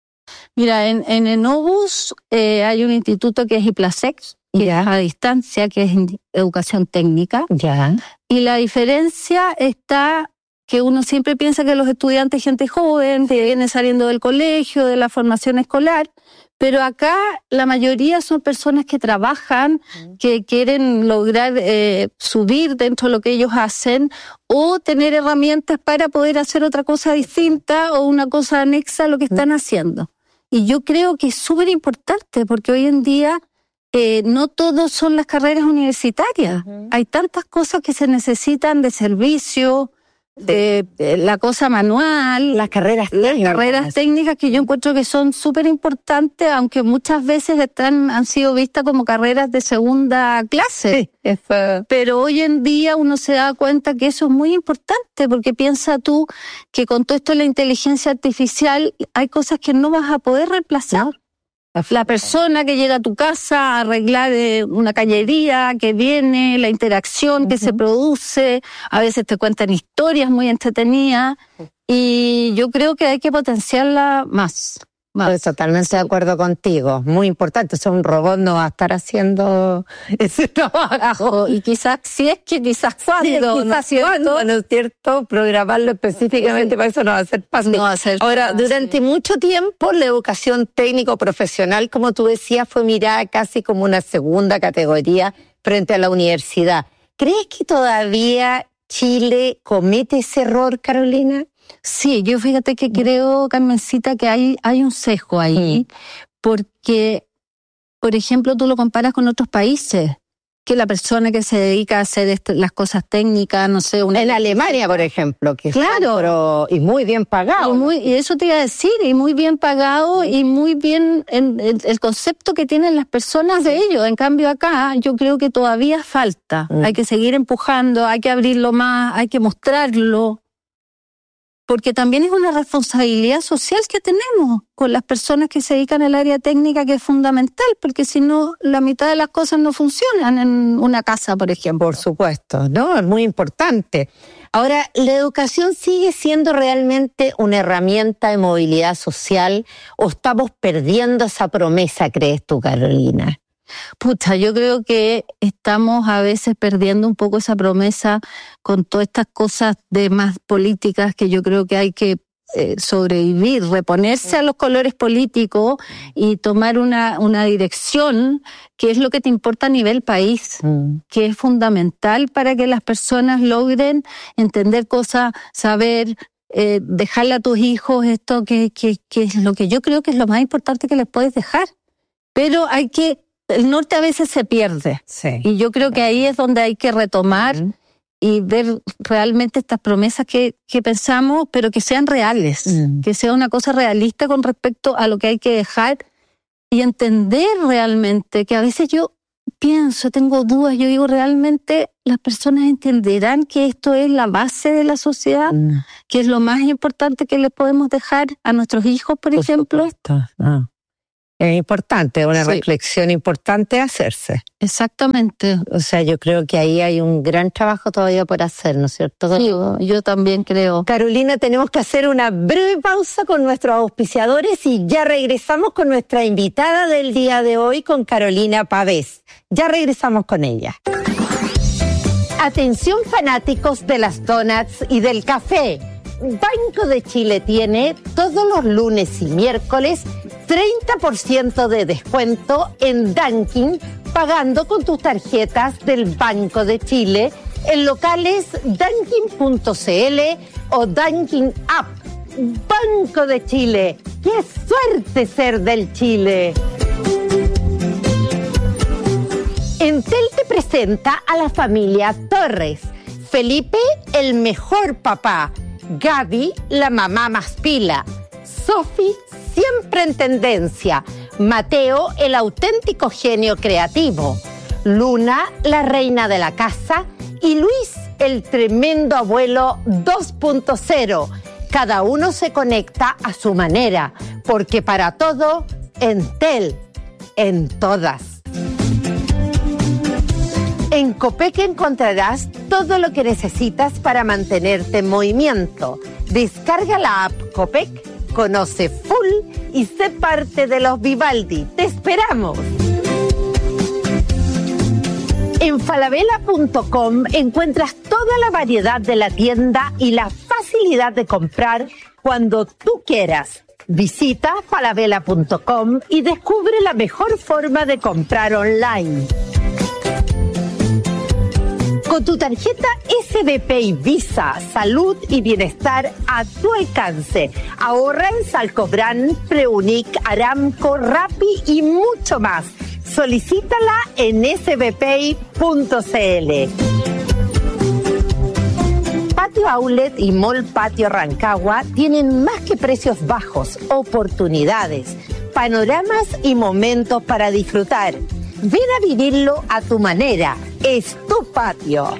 Speaker 13: Mira, en, en Enobus eh, hay un instituto que es IPLASEX, que
Speaker 12: Ya.
Speaker 13: es a distancia, que es in- educación técnica.
Speaker 12: Ya.
Speaker 13: Y la diferencia está que uno siempre piensa que los estudiantes, gente joven, que viene saliendo del colegio, de la formación escolar, pero acá la mayoría son personas que trabajan, que quieren lograr eh, subir dentro de lo que ellos hacen o tener herramientas para poder hacer otra cosa distinta o una cosa anexa a lo que están haciendo. Y yo creo que es súper importante porque hoy en día Eh, no todos son las carreras universitarias. Uh-huh. Hay tantas cosas que se necesitan de servicio, de, de la cosa manual,
Speaker 12: las carreras
Speaker 13: las
Speaker 12: técnicas.
Speaker 13: carreras técnicas que yo encuentro que son súper importantes, aunque muchas veces están, han sido vistas como carreras de segunda clase.
Speaker 12: Sí, eso.
Speaker 13: Pero hoy en día uno se da cuenta que eso es muy importante, porque piensa tú que con todo esto de la inteligencia artificial hay cosas que no vas a poder reemplazar. ¿No? La persona que llega a tu casa a arreglar eh, una cañería, que viene, la interacción que uh-huh. se produce, a veces te cuentan historias muy entretenidas y yo creo que hay que potenciarla más. más.
Speaker 12: Estoy totalmente de acuerdo contigo, muy importante, o sea, un robot no va a estar haciendo ese trabajo.
Speaker 13: Y quizás, si es que quizás cuando,
Speaker 12: sí, quizás
Speaker 13: ¿no es cierto?
Speaker 12: Cuando, ¿no es cierto? Programarlo específicamente sí. para eso no va a ser fácil.
Speaker 13: No va a ser
Speaker 12: Ahora,
Speaker 13: fácil.
Speaker 12: durante mucho tiempo la educación técnico-profesional, como tú decías, fue mirada casi como una segunda categoría frente a la universidad. ¿Crees que todavía Chile comete ese error, Carolina?
Speaker 13: Sí, yo fíjate que creo, Carmencita, que hay, hay un sesgo ahí, mm. porque, por ejemplo, tú lo comparas con otros países, que la persona que se dedica a hacer esto, las cosas técnicas, no sé... Una...
Speaker 12: En Alemania, por ejemplo, que
Speaker 13: claro,
Speaker 12: pero, y muy bien pagado.
Speaker 13: Y, muy, y eso te iba a decir, y muy bien pagado, y muy bien en, en, el concepto que tienen las personas de ello. En cambio acá, yo creo que todavía falta. Mm. Hay que seguir empujando, hay que abrirlo más, hay que mostrarlo. Porque también es una responsabilidad social que tenemos con las personas que se dedican al área técnica, que es fundamental, porque si no, la mitad de las cosas no funcionan en una casa, por ejemplo.
Speaker 12: Por supuesto, ¿no? Es muy importante. Ahora, ¿la educación sigue siendo realmente una herramienta de movilidad social o estamos perdiendo esa promesa, crees tú, Carolina?
Speaker 13: Pucha, yo creo que estamos a veces perdiendo un poco esa promesa con todas estas cosas de más políticas que yo creo que hay que eh, sobrevivir, reponerse a los colores políticos y tomar una, una dirección que es lo que te importa a nivel país, mm. que es fundamental para que las personas logren entender cosas, saber, eh, dejarle a tus hijos esto que, que, que es lo que yo creo que es lo más importante que les puedes dejar. Pero hay que, el norte a veces se pierde. Sí. Y yo creo que ahí es donde hay que retomar mm. y ver realmente estas promesas que, que pensamos, pero que sean reales, mm. que sea una cosa realista con respecto a lo que hay que dejar y entender realmente, que a veces yo pienso, tengo dudas, yo digo, realmente las personas entenderán que esto es la base de la sociedad, mm. que es lo más importante que le podemos dejar a nuestros hijos, por, por ejemplo.
Speaker 12: Ah. Es importante, una sí. reflexión importante hacerse.
Speaker 13: Exactamente.
Speaker 12: O sea, yo creo que ahí hay un gran trabajo todavía por hacer, ¿no es cierto?
Speaker 13: Sí, yo también creo.
Speaker 12: Carolina, tenemos que hacer una breve pausa con nuestros auspiciadores y ya regresamos con nuestra invitada del día de hoy, con Carolina Pavés. Ya regresamos con ella. Atención fanáticos de las donuts y del café. Banco de Chile tiene todos los lunes y miércoles treinta por ciento de descuento en Dunkin' pagando con tus tarjetas del Banco de Chile en locales dunkin punto c l o Dunkin' App. Banco de Chile, ¡qué suerte ser del Chile! Entel te presenta a la familia Torres. Felipe, el mejor papá. Gaby, la mamá más pila. Sofi, siempre en tendencia. Mateo, el auténtico genio creativo. Luna, la reina de la casa. Y Luis, el tremendo abuelo dos punto cero. Cada uno se conecta a su manera, porque para todo, Entel, en todas. En Copec encontrarás todo lo que necesitas para mantenerte en movimiento. Descarga la app Copec, conoce full y sé parte de los Vivaldi. ¡Te esperamos! En falabella punto com encuentras toda la variedad de la tienda y la facilidad de comprar cuando tú quieras. Visita falabella punto com y descubre la mejor forma de comprar online. Con tu tarjeta S B P y Visa, salud y bienestar a tu alcance. Ahorra en Salcobrán, Preunic, Aramco, Rappi y mucho más. Solicítala en s b p i punto c l. Patio Outlet y Mall Patio Rancagua tienen más que precios bajos, oportunidades, panoramas y momentos para disfrutar. Ven a vivirlo a tu manera. Es tu patio.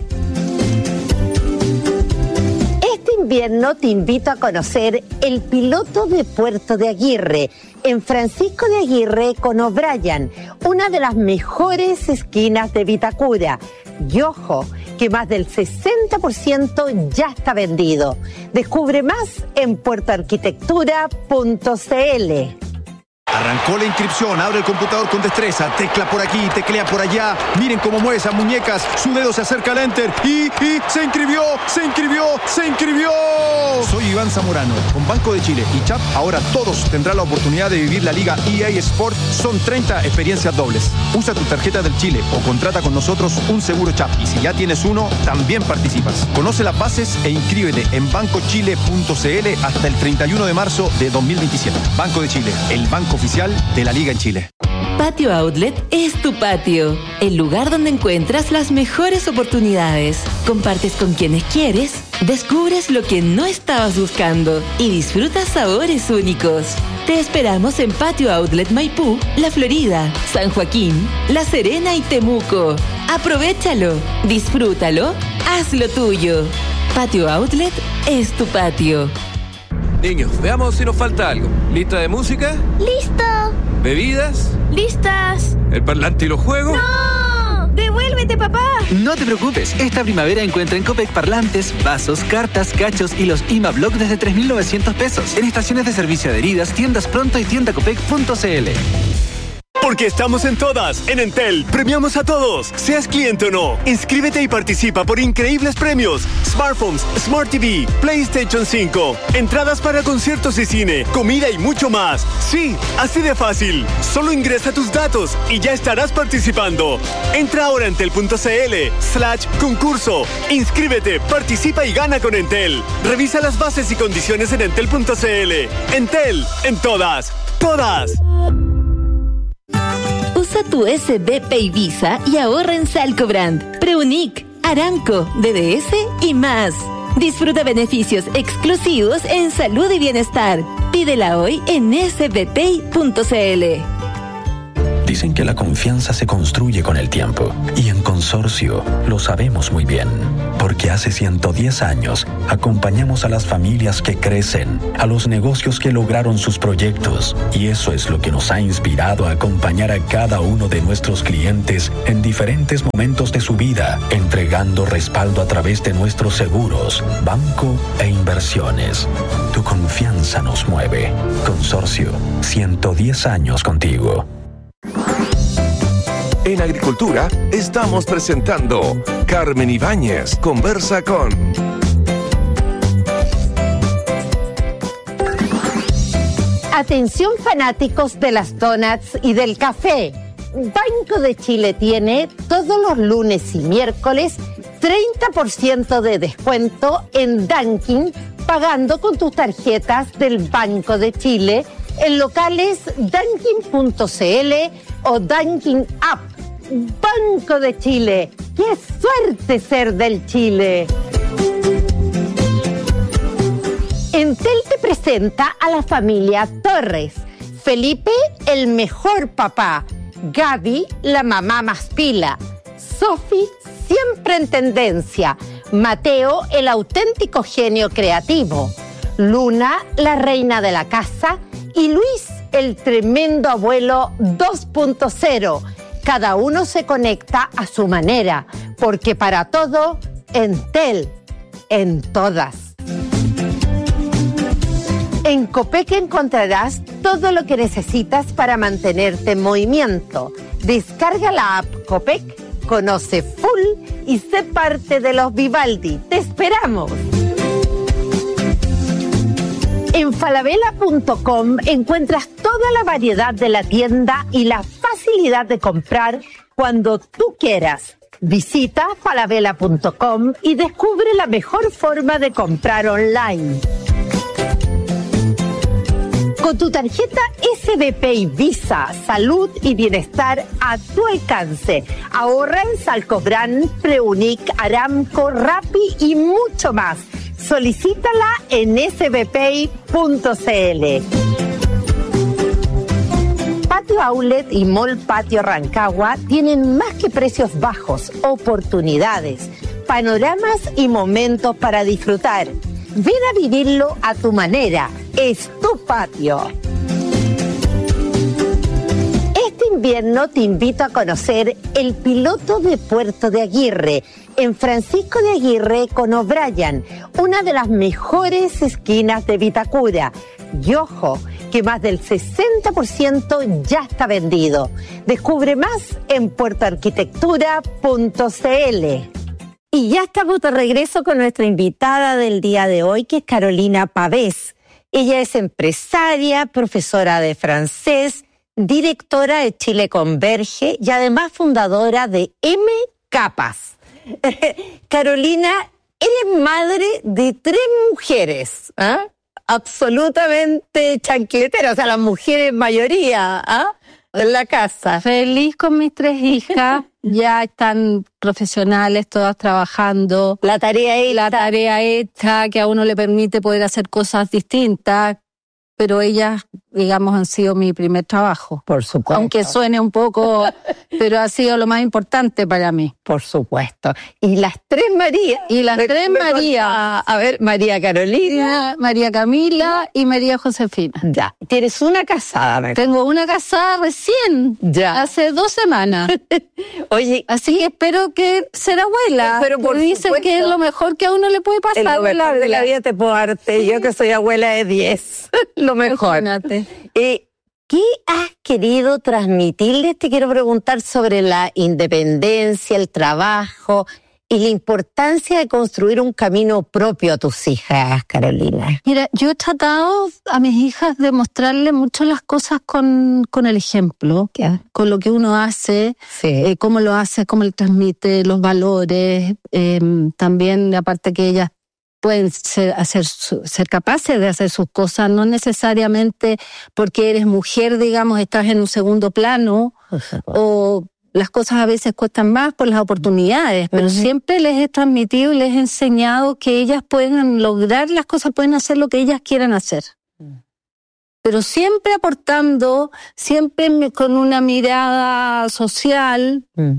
Speaker 12: Este invierno te invito a conocer el piloto de Puerto de Aguirre, en Francisco de Aguirre con O'Brien, una de las mejores esquinas de Vitacura. Y ojo, que más del sesenta por ciento ya está vendido. Descubre más en puerto arquitectura punto c l.
Speaker 14: Arrancó la inscripción, abre el computador con destreza, tecla por aquí, teclea por allá. Miren cómo mueve esas muñecas, su dedo se acerca al enter y, y se inscribió, se inscribió, se inscribió. Soy Iván Zamorano, con Banco de Chile y Chap, ahora todos tendrán la oportunidad de vivir la Liga E A Sport. Son treinta experiencias dobles. Usa tu tarjeta del Chile o contrata con nosotros un seguro Chap. Y si ya tienes uno, también participas. Conoce las bases e inscríbete en banco chile punto c l hasta el treinta y uno de marzo de dos mil veintisiete. Banco de Chile, el banco oficial de la Liga en Chile.
Speaker 4: Patio Outlet es tu patio, el lugar donde encuentras las mejores oportunidades. Compartes con quienes quieres, descubres lo que no estabas buscando y disfrutas sabores únicos. Te esperamos en Patio Outlet Maipú, La Florida, San Joaquín, La Serena y Temuco. Aprovéchalo, disfrútalo, hazlo tuyo. Patio Outlet es tu patio.
Speaker 15: Niños, veamos si nos falta algo. ¿Lista de música?
Speaker 16: ¡Listo!
Speaker 15: ¿Bebidas?
Speaker 16: ¡Listas!
Speaker 15: ¿El parlante y los juegos?
Speaker 16: ¡No! ¡Devuélvete, papá!
Speaker 17: No te preocupes, esta primavera encuentra en Copec parlantes, vasos, cartas, cachos y los I M A Block desde tres mil novecientos pesos. En estaciones de servicio adheridas, tiendas Pronto y tienda copec punto c l.
Speaker 18: Por Porque estamos en todas. En Entel, premiamos a todos, seas cliente o no. Inscríbete y participa por increíbles premios. Smartphones, Smart T V, PlayStation cinco, entradas para conciertos y cine, comida y mucho más. Sí, así de fácil. Solo ingresa tus datos y ya estarás participando. Entra ahora a entel.cl slash concurso. Inscríbete, participa y gana con Entel. Revisa las bases y condiciones en entel.cl. Entel, en todas, todas.
Speaker 4: Usa tu S B P y Visa y ahorra en Salcobrand, Preunic, Aramco, D D S y más. Disfruta beneficios exclusivos en salud y bienestar. Pídela hoy en s b p y punto c l.
Speaker 10: Dicen que la confianza se construye con el tiempo y en Consorcio lo sabemos muy bien, porque hace ciento diez años acompañamos a las familias que crecen, a los negocios que lograron sus proyectos, y eso es lo que nos ha inspirado a acompañar a cada uno de nuestros clientes en diferentes momentos de su vida, entregando respaldo a través de nuestros seguros, banco e inversiones. Tu confianza nos mueve. Consorcio, ciento diez años contigo.
Speaker 3: En Agricultura estamos presentando Carmen Ibáñez conversa con...
Speaker 12: Atención fanáticos de las donuts y del café. Banco de Chile tiene todos los lunes y miércoles treinta por ciento de descuento en Dunkin' pagando con tus tarjetas del Banco de Chile en locales dunkin punto c l o Dunkin' App. Banco de Chile, ¡qué suerte ser del Chile! Entel te presenta a la familia Torres. Felipe, el mejor papá. Gaby, la mamá más pila. Sofi, siempre en tendencia. Mateo, el auténtico genio creativo. Luna, la reina de la casa. Y Luis, el tremendo abuelo dos punto cero. Cada uno se conecta a su manera, porque para todo, Entel, en todas. En Copec encontrarás todo lo que necesitas para mantenerte en movimiento. Descarga la app Copec, conoce full y sé parte de los Vivaldi. ¡Te esperamos! En falabella punto com encuentras toda la variedad de la tienda y la facilidad de comprar cuando tú quieras. Visita falabella punto com y descubre la mejor forma de comprar online. Con tu tarjeta S B P y Visa, salud y bienestar a tu alcance. Ahorra en Salcobrand, Preunic, Aramco, Rappi y mucho más. Solicítala en s b p i punto c l. Patio Outlet y Mall Patio Rancagua tienen más que precios bajos, oportunidades, panoramas y momentos para disfrutar. Ven a vivirlo a tu manera. Es tu patio. Este invierno te invito a conocer el piloto de Puerto de Aguirre, en Francisco de Aguirre con O'Brien, una de las mejores esquinas de Vitacura. Y ojo, que más del sesenta por ciento ya está vendido. Descubre más en puerto arquitectura punto c l. Y ya estamos de regreso con nuestra invitada del día de hoy, que es Carolina Pavés. Ella es empresaria, profesora de francés, directora de Chile Converge y además fundadora de M Capas. Carolina, eres madre de tres mujeres, ¿ah? Absolutamente chancletera, o sea, las mujeres mayoría, ¿ah? En la casa.
Speaker 13: Feliz con mis tres hijas, ya están profesionales, todas trabajando.
Speaker 12: La tarea hecha.
Speaker 13: La tarea hecha, que a uno le permite poder hacer cosas distintas, pero ellas, digamos, han sido mi primer trabajo.
Speaker 12: Por supuesto.
Speaker 13: Aunque suene un poco, pero ha sido lo más importante para mí.
Speaker 12: Por supuesto. Y las tres Marías.
Speaker 13: Y las tres Marías.
Speaker 12: A ver, María Carolina,
Speaker 13: María Camila y María Josefina.
Speaker 12: Ya. Tienes una casada, ¿me?
Speaker 13: Tengo una casada recién.
Speaker 12: Ya.
Speaker 13: Hace dos semanas.
Speaker 12: Oye.
Speaker 13: Así que espero que ser abuela.
Speaker 12: Pero por
Speaker 13: dicen
Speaker 12: supuesto,
Speaker 13: que es lo mejor que a uno le puede pasar.
Speaker 12: En lo mejor de la vida te puedo darte. Yo que soy abuela de diez. Lo mejor.
Speaker 13: Imagínate.
Speaker 12: Eh, ¿qué has querido transmitirles? Te quiero preguntar sobre la independencia, el trabajo y la importancia de construir un camino propio a tus hijas, Carolina.
Speaker 13: Mira, yo he tratado a mis hijas de mostrarles mucho las cosas con, con el ejemplo,
Speaker 12: ¿Qué?
Speaker 13: con lo que uno hace,
Speaker 12: Sí.
Speaker 13: eh, cómo lo hace, cómo le transmite los valores, eh, también aparte que ellas pueden ser, hacer, ser capaces de hacer sus cosas, no necesariamente porque eres mujer, digamos, estás en un segundo plano, o las cosas a veces cuestan más por las oportunidades, pero uh-huh. siempre les he transmitido y les he enseñado que ellas pueden lograr las cosas, pueden hacer lo que ellas quieran hacer. Uh-huh. Pero siempre aportando, siempre con una mirada social uh-huh.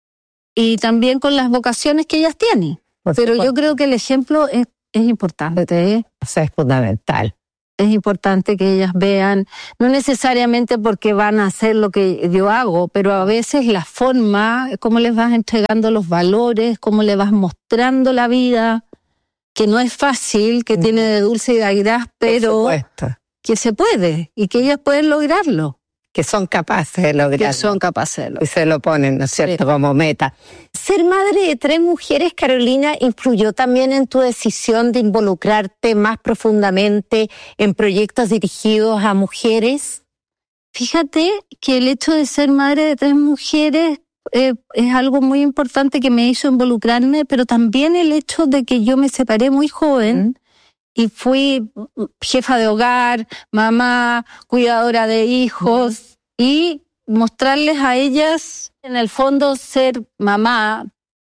Speaker 13: y también con las vocaciones que ellas tienen. Por pero supuesto. Yo creo que el ejemplo es, es importante. ¿eh?
Speaker 12: O sea, es fundamental.
Speaker 13: Es importante que ellas vean, no necesariamente porque van a hacer lo que yo hago, pero a veces la forma, cómo les vas entregando los valores, cómo les vas mostrando la vida, que no es fácil, que mm. tiene de dulce y de agraz, pero que se puede y que ellas pueden lograrlo.
Speaker 12: Que son capaces de lograrlo.
Speaker 13: Que son capaces de lograrlo.
Speaker 12: Y se lo ponen, ¿no es cierto?, sí. como meta. Ser madre de tres mujeres, Carolina, ¿influyó también en tu decisión de involucrarte más profundamente en proyectos dirigidos a mujeres?
Speaker 13: Fíjate que el hecho de ser madre de tres mujeres eh, es algo muy importante que me hizo involucrarme, pero también el hecho de que yo me separé muy joven, ¿Mm? y fui jefa de hogar, mamá, cuidadora de hijos, y mostrarles a ellas, en el fondo, ser mamá,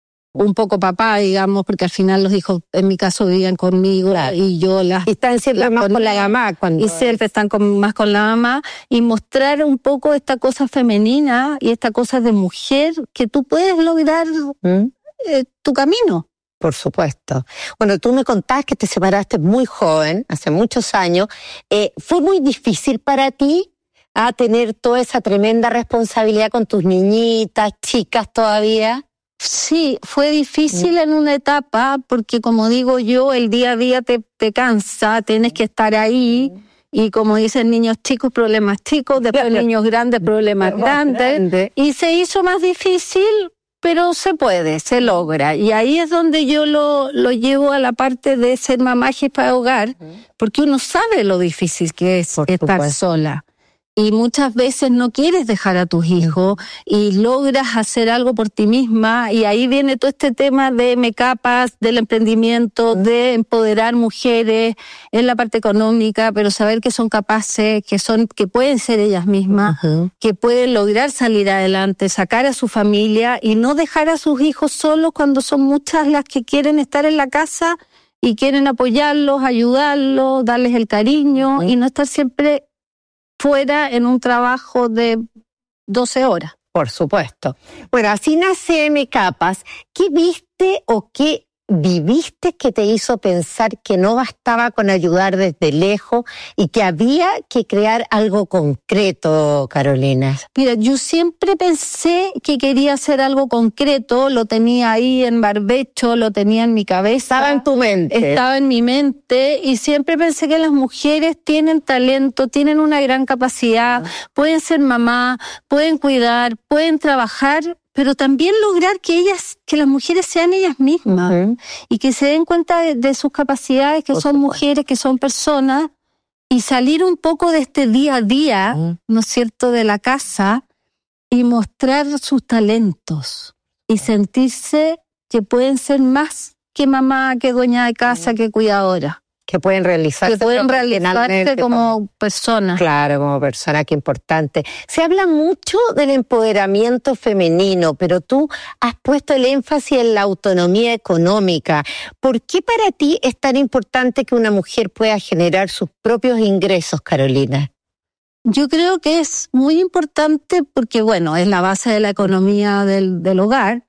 Speaker 13: un poco papá, digamos, porque al final los hijos, en mi caso, vivían conmigo, claro. y yo las...
Speaker 12: Y están siempre más con, con la mamá. Cuando...
Speaker 13: Y siempre están con, más con la mamá, y mostrar un poco esta cosa femenina y esta cosa de mujer, que tú puedes lograr ¿Mm? eh, tu camino.
Speaker 12: Por supuesto. Bueno, tú me contabas que te separaste muy joven, hace muchos años. Eh, ¿Fue muy difícil para ti a tener toda esa tremenda responsabilidad con tus niñitas, chicas todavía?
Speaker 13: Sí, fue difícil en una etapa porque, como digo yo, el día a día te, te cansa, tienes que estar ahí. Y como dicen, niños chicos, problemas chicos, después niños grandes, problemas grandes. Grande. Y se hizo más difícil, pero se puede, se logra. Y ahí es donde yo lo, lo llevo a la parte de ser mamá jefa de hogar, porque uno sabe lo difícil que es Por estar supuesto. sola. Y muchas veces no quieres dejar a tus hijos y logras hacer algo por ti misma, y ahí viene todo este tema de me capas, del emprendimiento, de empoderar mujeres en la parte económica, pero saber que son capaces, que son, que pueden ser ellas mismas, uh-huh. que pueden lograr salir adelante, sacar a su familia y no dejar a sus hijos solos cuando son muchas las que quieren estar en la casa y quieren apoyarlos, ayudarlos, darles el cariño uh-huh. y no estar siempre fuera en un trabajo de doce horas.
Speaker 12: Por supuesto. Bueno, así nace M Capas. ¿Qué viste o qué viviste que te hizo pensar que no bastaba con ayudar desde lejos y que había que crear algo concreto, Carolina?
Speaker 13: Mira, yo siempre pensé que quería hacer algo concreto, lo tenía ahí en barbecho, lo tenía en mi cabeza.
Speaker 12: Estaba en tu mente.
Speaker 13: Estaba en mi mente y siempre pensé que las mujeres tienen talento, tienen una gran capacidad, pueden ser mamá, pueden cuidar, pueden trabajar, pero también lograr que ellas, que las mujeres sean ellas mismas uh-huh. y que se den cuenta de, de sus capacidades, que Por son supuesto. mujeres, que son personas, y salir un poco de este día a día, uh-huh. ¿no es cierto?, de la casa, y mostrar sus talentos y sentirse que pueden ser más que mamá, que dueña de casa, uh-huh. que cuidadora.
Speaker 12: Que pueden realizarse,
Speaker 13: que pueden realizarse como personas.
Speaker 12: Claro, como persona, qué importante. Se habla mucho del empoderamiento femenino, pero tú has puesto el énfasis en la autonomía económica. ¿Por qué para ti es tan importante que una mujer pueda generar sus propios ingresos, Carolina?
Speaker 13: Yo creo que es muy importante porque, bueno, es la base de la economía del, del hogar,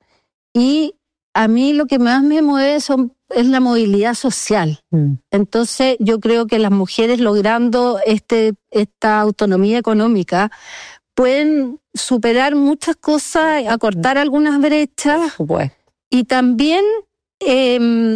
Speaker 13: y a mí lo que más me mueve son es la movilidad social. Mm. Entonces yo creo que las mujeres, logrando este esta autonomía económica, pueden superar muchas cosas, acortar algunas brechas
Speaker 12: bueno.
Speaker 13: y también eh,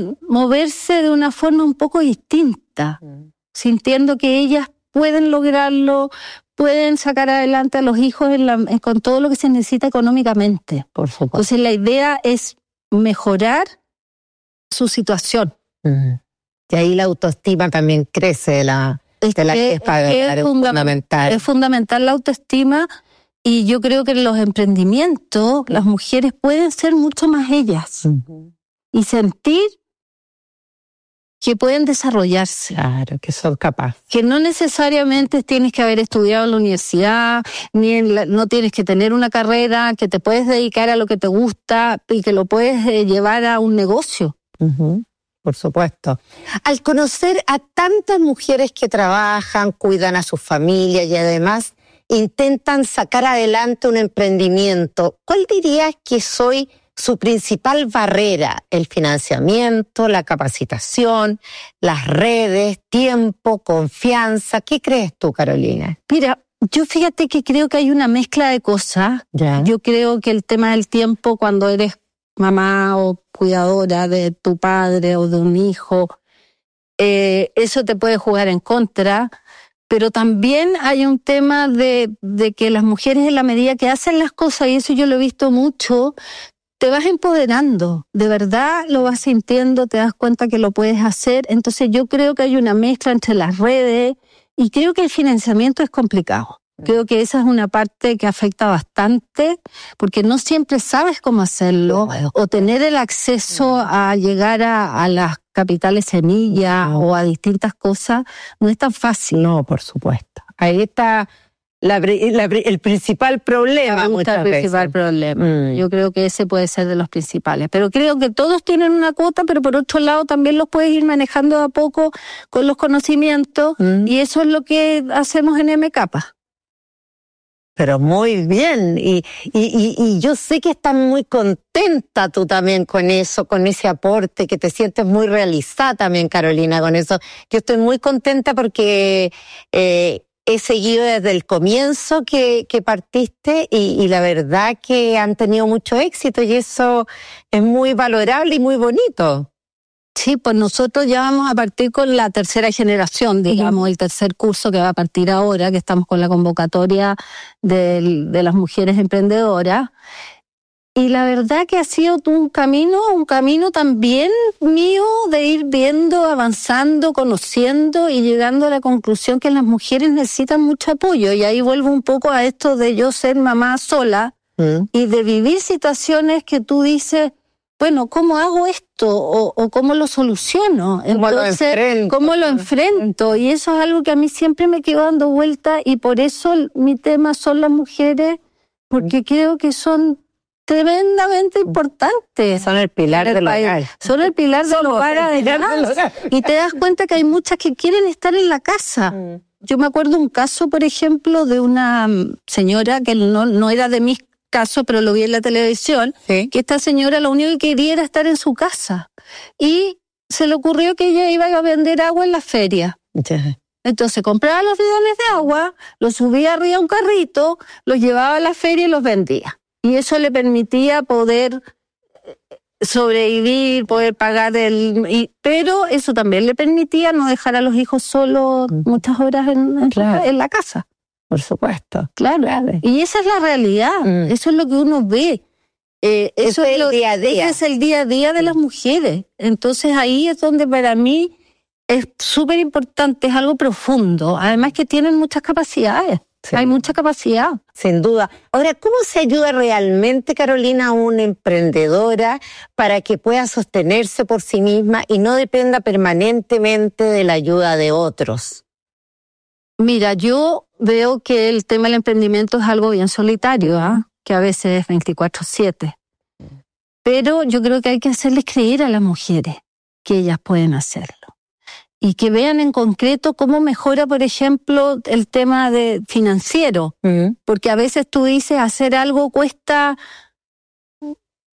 Speaker 13: moverse de una forma un poco distinta, mm. sintiendo que ellas pueden lograrlo, pueden sacar adelante a los hijos en la, con todo lo que se necesita económicamente.
Speaker 12: Por supuesto.
Speaker 13: Entonces la idea es mejorar su situación.
Speaker 12: Uh-huh. Y ahí la autoestima también crece de la, de la que es, para,
Speaker 13: es,
Speaker 12: para
Speaker 13: es fundamental. Es fundamental la autoestima, y yo creo que en los emprendimientos las mujeres pueden ser mucho más ellas uh-huh. y sentir que pueden desarrollarse.
Speaker 12: Claro, que son capaces.
Speaker 13: Que no necesariamente tienes que haber estudiado en la universidad, ni en la, no tienes que tener una carrera, que te puedes dedicar a lo que te gusta y que lo puedes eh, llevar a un negocio.
Speaker 12: Uh-huh. Por supuesto. Al conocer a tantas mujeres que trabajan, cuidan a sus familias y además intentan sacar adelante un emprendimiento, ¿cuál dirías que soy su principal barrera? El financiamiento, la capacitación, las redes, tiempo, confianza. ¿Qué crees tú, Carolina?
Speaker 13: Mira, yo fíjate que creo que hay una mezcla de cosas.
Speaker 12: Ya.
Speaker 13: Yo creo que el tema del tiempo, cuando eres mamá o cuidadora de tu padre o de un hijo, eh, eso te puede jugar en contra. Pero también hay un tema de, de que las mujeres, en la medida que hacen las cosas, y eso yo lo he visto mucho, te vas empoderando, de verdad lo vas sintiendo, te das cuenta que lo puedes hacer. Entonces yo creo que hay una mezcla entre las redes, y creo que el financiamiento es complicado. Creo que esa es una parte que afecta bastante, porque no siempre sabes cómo hacerlo, o tener el acceso a llegar a, a las capitales semillas o a distintas cosas no es tan fácil.
Speaker 12: No, por supuesto. Ahí está La, la, el principal problema.
Speaker 13: Me gusta el principal veces. problema. Mm. Yo creo que ese puede ser de los principales. Pero creo que todos tienen una cuota, pero por otro lado también los puedes ir manejando de a poco con los conocimientos, mm. y eso es lo que hacemos en M K P A.
Speaker 12: Pero muy bien, y, y, y, y yo sé que estás muy contenta tú también con eso, con ese aporte, que te sientes muy realizada también, Carolina, con eso. Yo estoy muy contenta porque eh, he seguido desde el comienzo que, que partiste, y, y la verdad que han tenido mucho éxito, y eso es muy valorable y muy bonito.
Speaker 13: Sí, pues nosotros ya vamos a partir con la tercera generación, digamos, uh-huh. el tercer curso que va a partir ahora, que estamos con la convocatoria de, de las mujeres emprendedoras. Y la verdad que ha sido un camino, un camino también mío de ir viendo, avanzando, conociendo y llegando a la conclusión que las mujeres necesitan mucho apoyo. Y ahí vuelvo un poco a esto de yo ser mamá sola, uh-huh. y de vivir situaciones que tú dices, bueno, ¿cómo hago esto? O, o ¿cómo lo soluciono?
Speaker 12: ¿Cómo
Speaker 13: Entonces,
Speaker 12: lo enfrento?
Speaker 13: ¿Cómo lo enfrento? Y eso es algo que a mí siempre me quedó dando vuelta, y por eso mi tema son las mujeres, porque creo que son tremendamente importantes.
Speaker 12: Son el pilar del hogar.
Speaker 13: Son el pilar del hogar, además. Y te das cuenta que hay muchas que quieren estar en la casa. Mm. Yo me acuerdo un caso, por ejemplo, de una señora que no, no era de mis caso, pero lo vi en la televisión, ¿sí? Que esta señora lo único que quería era estar en su casa, y se le ocurrió que ella iba a vender agua en la feria. Sí. Entonces compraba los bidones de agua, los subía arriba a un carrito, los llevaba a la feria y los vendía. Y eso le permitía poder sobrevivir, poder pagar el... Y, pero eso también le permitía no dejar a los hijos solos muchas horas en, en, claro. en la casa.
Speaker 12: Por supuesto.
Speaker 13: Claro. claro. Y esa es la realidad. Mm. Eso es lo que uno ve. Eh, eso es, es el día a día. Ese es el día a día de las mujeres. Entonces ahí es donde para mí es súper importante, es algo profundo. Además que tienen muchas capacidades. Sí. Hay mucha capacidad.
Speaker 12: Sin duda. Ahora, ¿cómo se ayuda realmente, Carolina, a una emprendedora para que pueda sostenerse por sí misma y no dependa permanentemente de la ayuda de otros?
Speaker 13: Mira, yo veo que el tema del emprendimiento es algo bien solitario, ¿eh? Que a veces es veinticuatro siete. Pero yo creo que hay que hacerles creer a las mujeres que ellas pueden hacerlo. Y que vean en concreto cómo mejora, por ejemplo, el tema de financiero. Uh-huh. Porque a veces tú dices, hacer algo cuesta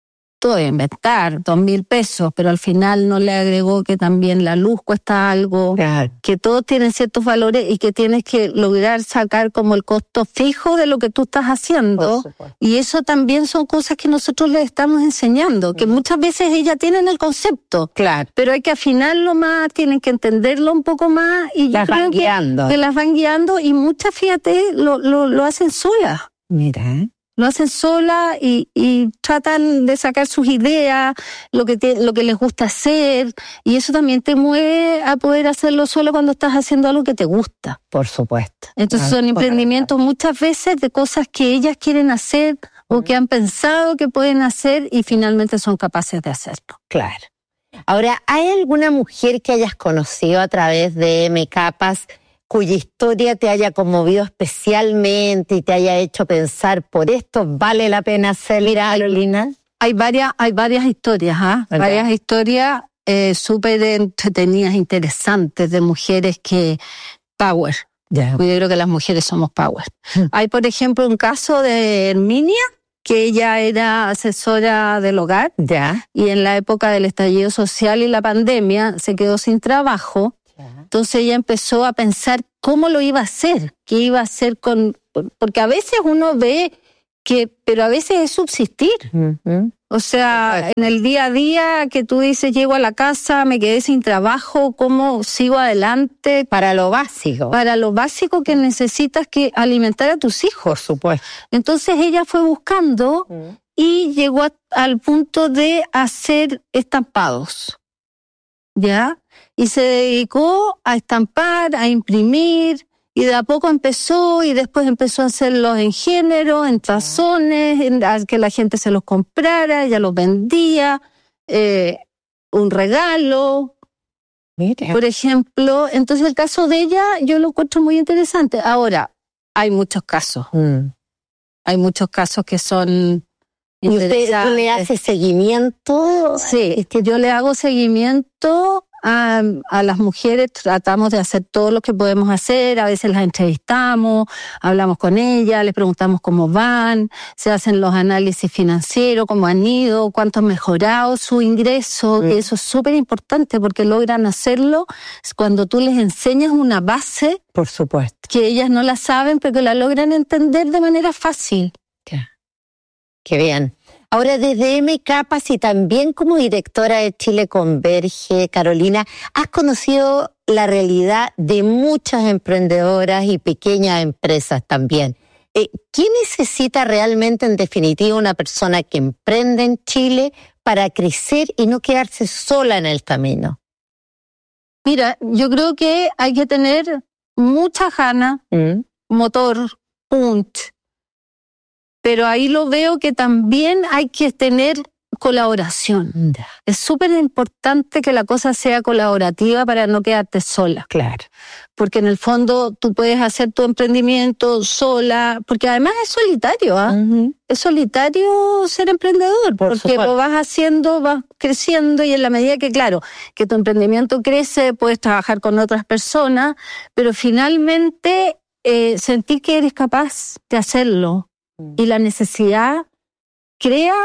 Speaker 13: costó inventar dos mil pesos, pero al final no le agregó que también la luz cuesta algo, claro. que todos tienen ciertos valores y que tienes que lograr sacar como el costo fijo de lo que tú estás haciendo. Y eso también son cosas que nosotros les estamos enseñando, que muchas veces ellas tienen el concepto, claro. pero hay que afinarlo más, tienen que entenderlo un poco más y
Speaker 12: las
Speaker 13: yo creo
Speaker 12: van
Speaker 13: que,
Speaker 12: guiando.
Speaker 13: que las van guiando y muchas, fíjate, lo, lo, lo hacen solas.
Speaker 12: Mira,
Speaker 13: Lo hacen sola y, y tratan de sacar sus ideas, lo que te, lo que les gusta hacer, y eso también te mueve a poder hacerlo solo cuando estás haciendo algo que te gusta.
Speaker 12: Por supuesto.
Speaker 13: Entonces son emprendimientos muchas veces de cosas que ellas quieren hacer o que han pensado que pueden hacer y finalmente son capaces de hacerlo.
Speaker 12: Claro. Ahora, ¿hay alguna mujer que hayas conocido a través de M-Capas cuya historia te haya conmovido especialmente y te haya hecho pensar, por esto vale la pena hacer, Carolina?
Speaker 13: Hay varias, hay varias historias, ¿ah? ¿eh? Varias historias eh, súper entretenidas, interesantes, de mujeres que power. Yeah. Yo creo que las mujeres somos power. Hay, por ejemplo, un caso de Herminia, que ella era asesora del hogar, yeah. y en la época del estallido social y la pandemia se quedó sin trabajo. Entonces ella empezó a pensar cómo lo iba a hacer, qué iba a hacer con... Porque a veces uno ve que... Pero a veces es subsistir. Uh-huh. O sea, en el día a día que tú dices, llego a la casa, me quedé sin trabajo, ¿cómo sigo adelante?
Speaker 12: Para lo básico.
Speaker 13: Para lo básico que necesitas, que alimentar a tus hijos.
Speaker 12: Por supuesto.
Speaker 13: Entonces ella fue buscando uh-huh. y llegó a, al punto de hacer estampados. ¿Ya? Y se dedicó a estampar, a imprimir, y de a poco empezó, y después empezó a hacerlos en género, en tazones, en, a que la gente se los comprara, ella los vendía, eh, un regalo, Mira. por ejemplo. Entonces el caso de ella yo lo encuentro muy interesante. Ahora, hay muchos casos. Mm. Hay muchos casos que son...
Speaker 12: ¿Y usted le hace seguimiento?
Speaker 13: Sí, es que yo le hago seguimiento a, a las mujeres, tratamos de hacer todo lo que podemos hacer, a veces las entrevistamos, hablamos con ellas, les preguntamos cómo van, se hacen los análisis financieros, cómo han ido, cuánto han mejorado su ingreso, mm. eso es súper importante porque logran hacerlo cuando tú les enseñas una base.
Speaker 12: Por supuesto.
Speaker 13: Que ellas no la saben, pero que la logran entender de manera fácil.
Speaker 12: Qué bien. Ahora, desde M-Capas y también como directora de Chile Converge, Carolina, has conocido la realidad de muchas emprendedoras y pequeñas empresas también. Eh, ¿Qué necesita realmente, en definitiva, una persona que emprende en Chile para crecer y no quedarse sola en el camino?
Speaker 13: Mira, yo creo que hay que tener mucha ganas, mm. motor, punch. Pero ahí lo veo que también hay que tener colaboración. Es súper importante que la cosa sea colaborativa para no quedarte sola.
Speaker 12: Claro.
Speaker 13: Porque en el fondo tú puedes hacer tu emprendimiento sola, porque además es solitario, ¿ah? ¿eh? Uh-huh. Es solitario ser emprendedor, Por porque supuesto. Lo vas haciendo, vas creciendo, y en la medida que, claro, que tu emprendimiento crece, puedes trabajar con otras personas, pero finalmente eh, sentir que eres capaz de hacerlo. Y la necesidad crea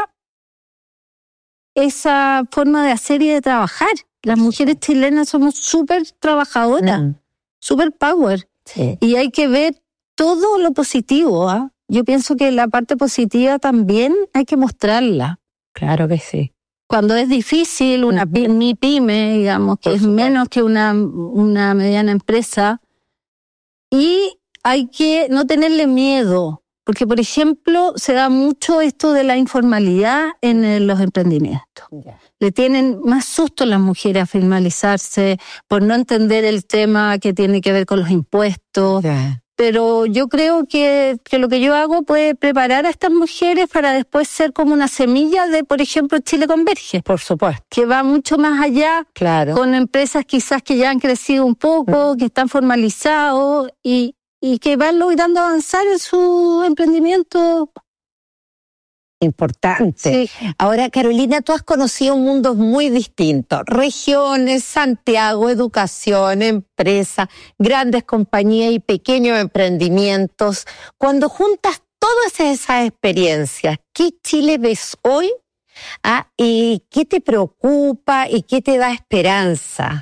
Speaker 13: esa forma de hacer y de trabajar. Las mujeres chilenas somos súper trabajadoras, mm. súper power. Sí. Y hay que ver todo lo positivo. ¿eh? Yo pienso que la parte positiva también hay que mostrarla.
Speaker 12: Claro que sí.
Speaker 13: Cuando es difícil, una mm. mi pyme, digamos, que Por es supuesto. menos que una, una mediana empresa, y hay que no tenerle miedo. Porque, por ejemplo, se da mucho esto de la informalidad en los emprendimientos. Yeah. Le tienen más susto a las mujeres a formalizarse por no entender el tema que tiene que ver con los impuestos. Yeah. Pero yo creo que, que lo que yo hago puede preparar a estas mujeres para después ser como una semilla de, por ejemplo, Chile Converge.
Speaker 12: Por supuesto.
Speaker 13: Que va mucho más allá,
Speaker 12: claro.
Speaker 13: con empresas quizás que ya han crecido un poco, mm. que están formalizados y... y que van logrando avanzar en su emprendimiento.
Speaker 12: Importante. Sí. Ahora, Carolina, tú has conocido mundos muy distintos. Regiones, Santiago, educación, empresa, grandes compañías y pequeños emprendimientos. Cuando juntas todas esas experiencias, ¿qué Chile ves hoy ¿Ah? ¿Y qué te preocupa y qué te da esperanza?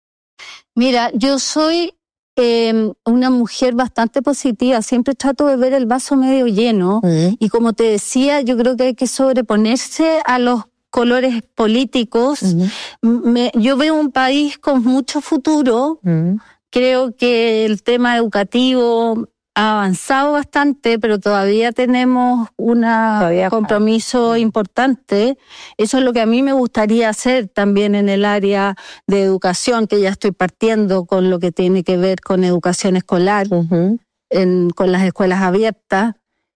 Speaker 13: Mira, yo soy eh, una mujer bastante positiva, siempre trato de ver el vaso medio lleno, mm. y como te decía, yo creo que hay que sobreponerse a los colores políticos. Mm. Me, yo veo un país con mucho futuro, mm. creo que el tema educativo ha avanzado bastante, pero todavía tenemos un compromiso para. importante. Eso es lo que a mí me gustaría hacer también en el área de educación, que ya estoy partiendo con lo que tiene que ver con educación escolar, uh-huh. en, con las escuelas abiertas.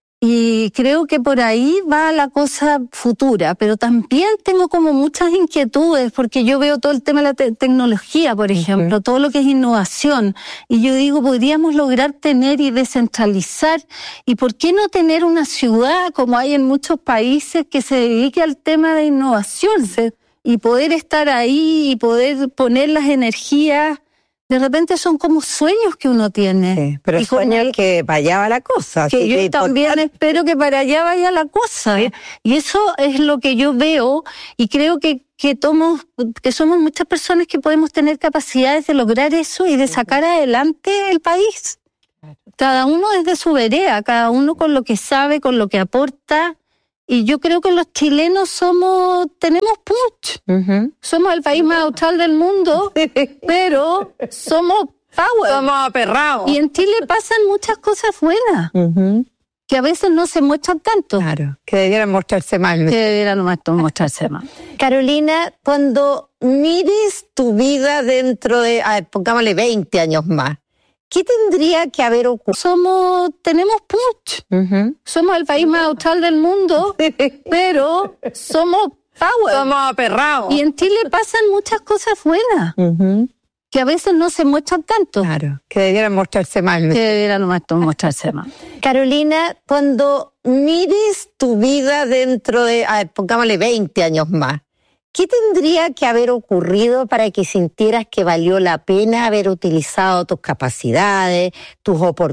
Speaker 13: Y creo que por ahí va la cosa futura, pero también tengo como muchas inquietudes, porque yo veo todo el tema de la te- tecnología, por ejemplo, uh-huh. todo lo que es innovación, y yo digo, podríamos lograr tener y descentralizar, y ¿por qué no tener una ciudad, como hay en muchos países, que se dedique al tema de innovación, se, y poder estar ahí y poder poner las energías? De repente son como sueños que uno tiene.
Speaker 12: Sí, pero sueños que para allá va la cosa.
Speaker 13: Que yo que también importante. espero que para allá vaya la cosa. ¿Sí? Y eso es lo que yo veo, y creo que, que, tomo, que somos muchas personas que podemos tener capacidades de lograr eso y de sacar adelante el país. Cada uno desde su vereda, cada uno con lo que sabe, con lo que aporta. Y yo creo que los chilenos somos, tenemos punch. Uh-huh. Somos el país más austral del mundo, pero somos power.
Speaker 12: Somos aperrados.
Speaker 13: Y en Chile pasan muchas cosas buenas, uh-huh. que a veces no se muestran tanto.
Speaker 12: Claro, que debieran mostrarse más.
Speaker 13: Que debieran mostrarse más.
Speaker 12: Carolina, cuando mires tu vida dentro de, a ver, pongámosle veinte años más, ¿qué tendría que haber ocurrido?
Speaker 13: Somos, tenemos punch. Uh-huh. Somos el país más austral del mundo, pero somos power.
Speaker 12: Somos aperrados.
Speaker 13: Y en Chile pasan muchas cosas buenas, uh-huh. que a veces no se muestran tanto.
Speaker 12: Claro, que debieran mostrarse más.
Speaker 13: Que debieran mostrarse más.
Speaker 12: Carolina, cuando mires tu vida dentro de, a ver, pongámosle veinte años más, ¿qué tendría que haber ocurrido para que sintieras que valió la pena haber utilizado tus capacidades, tus oportunidades?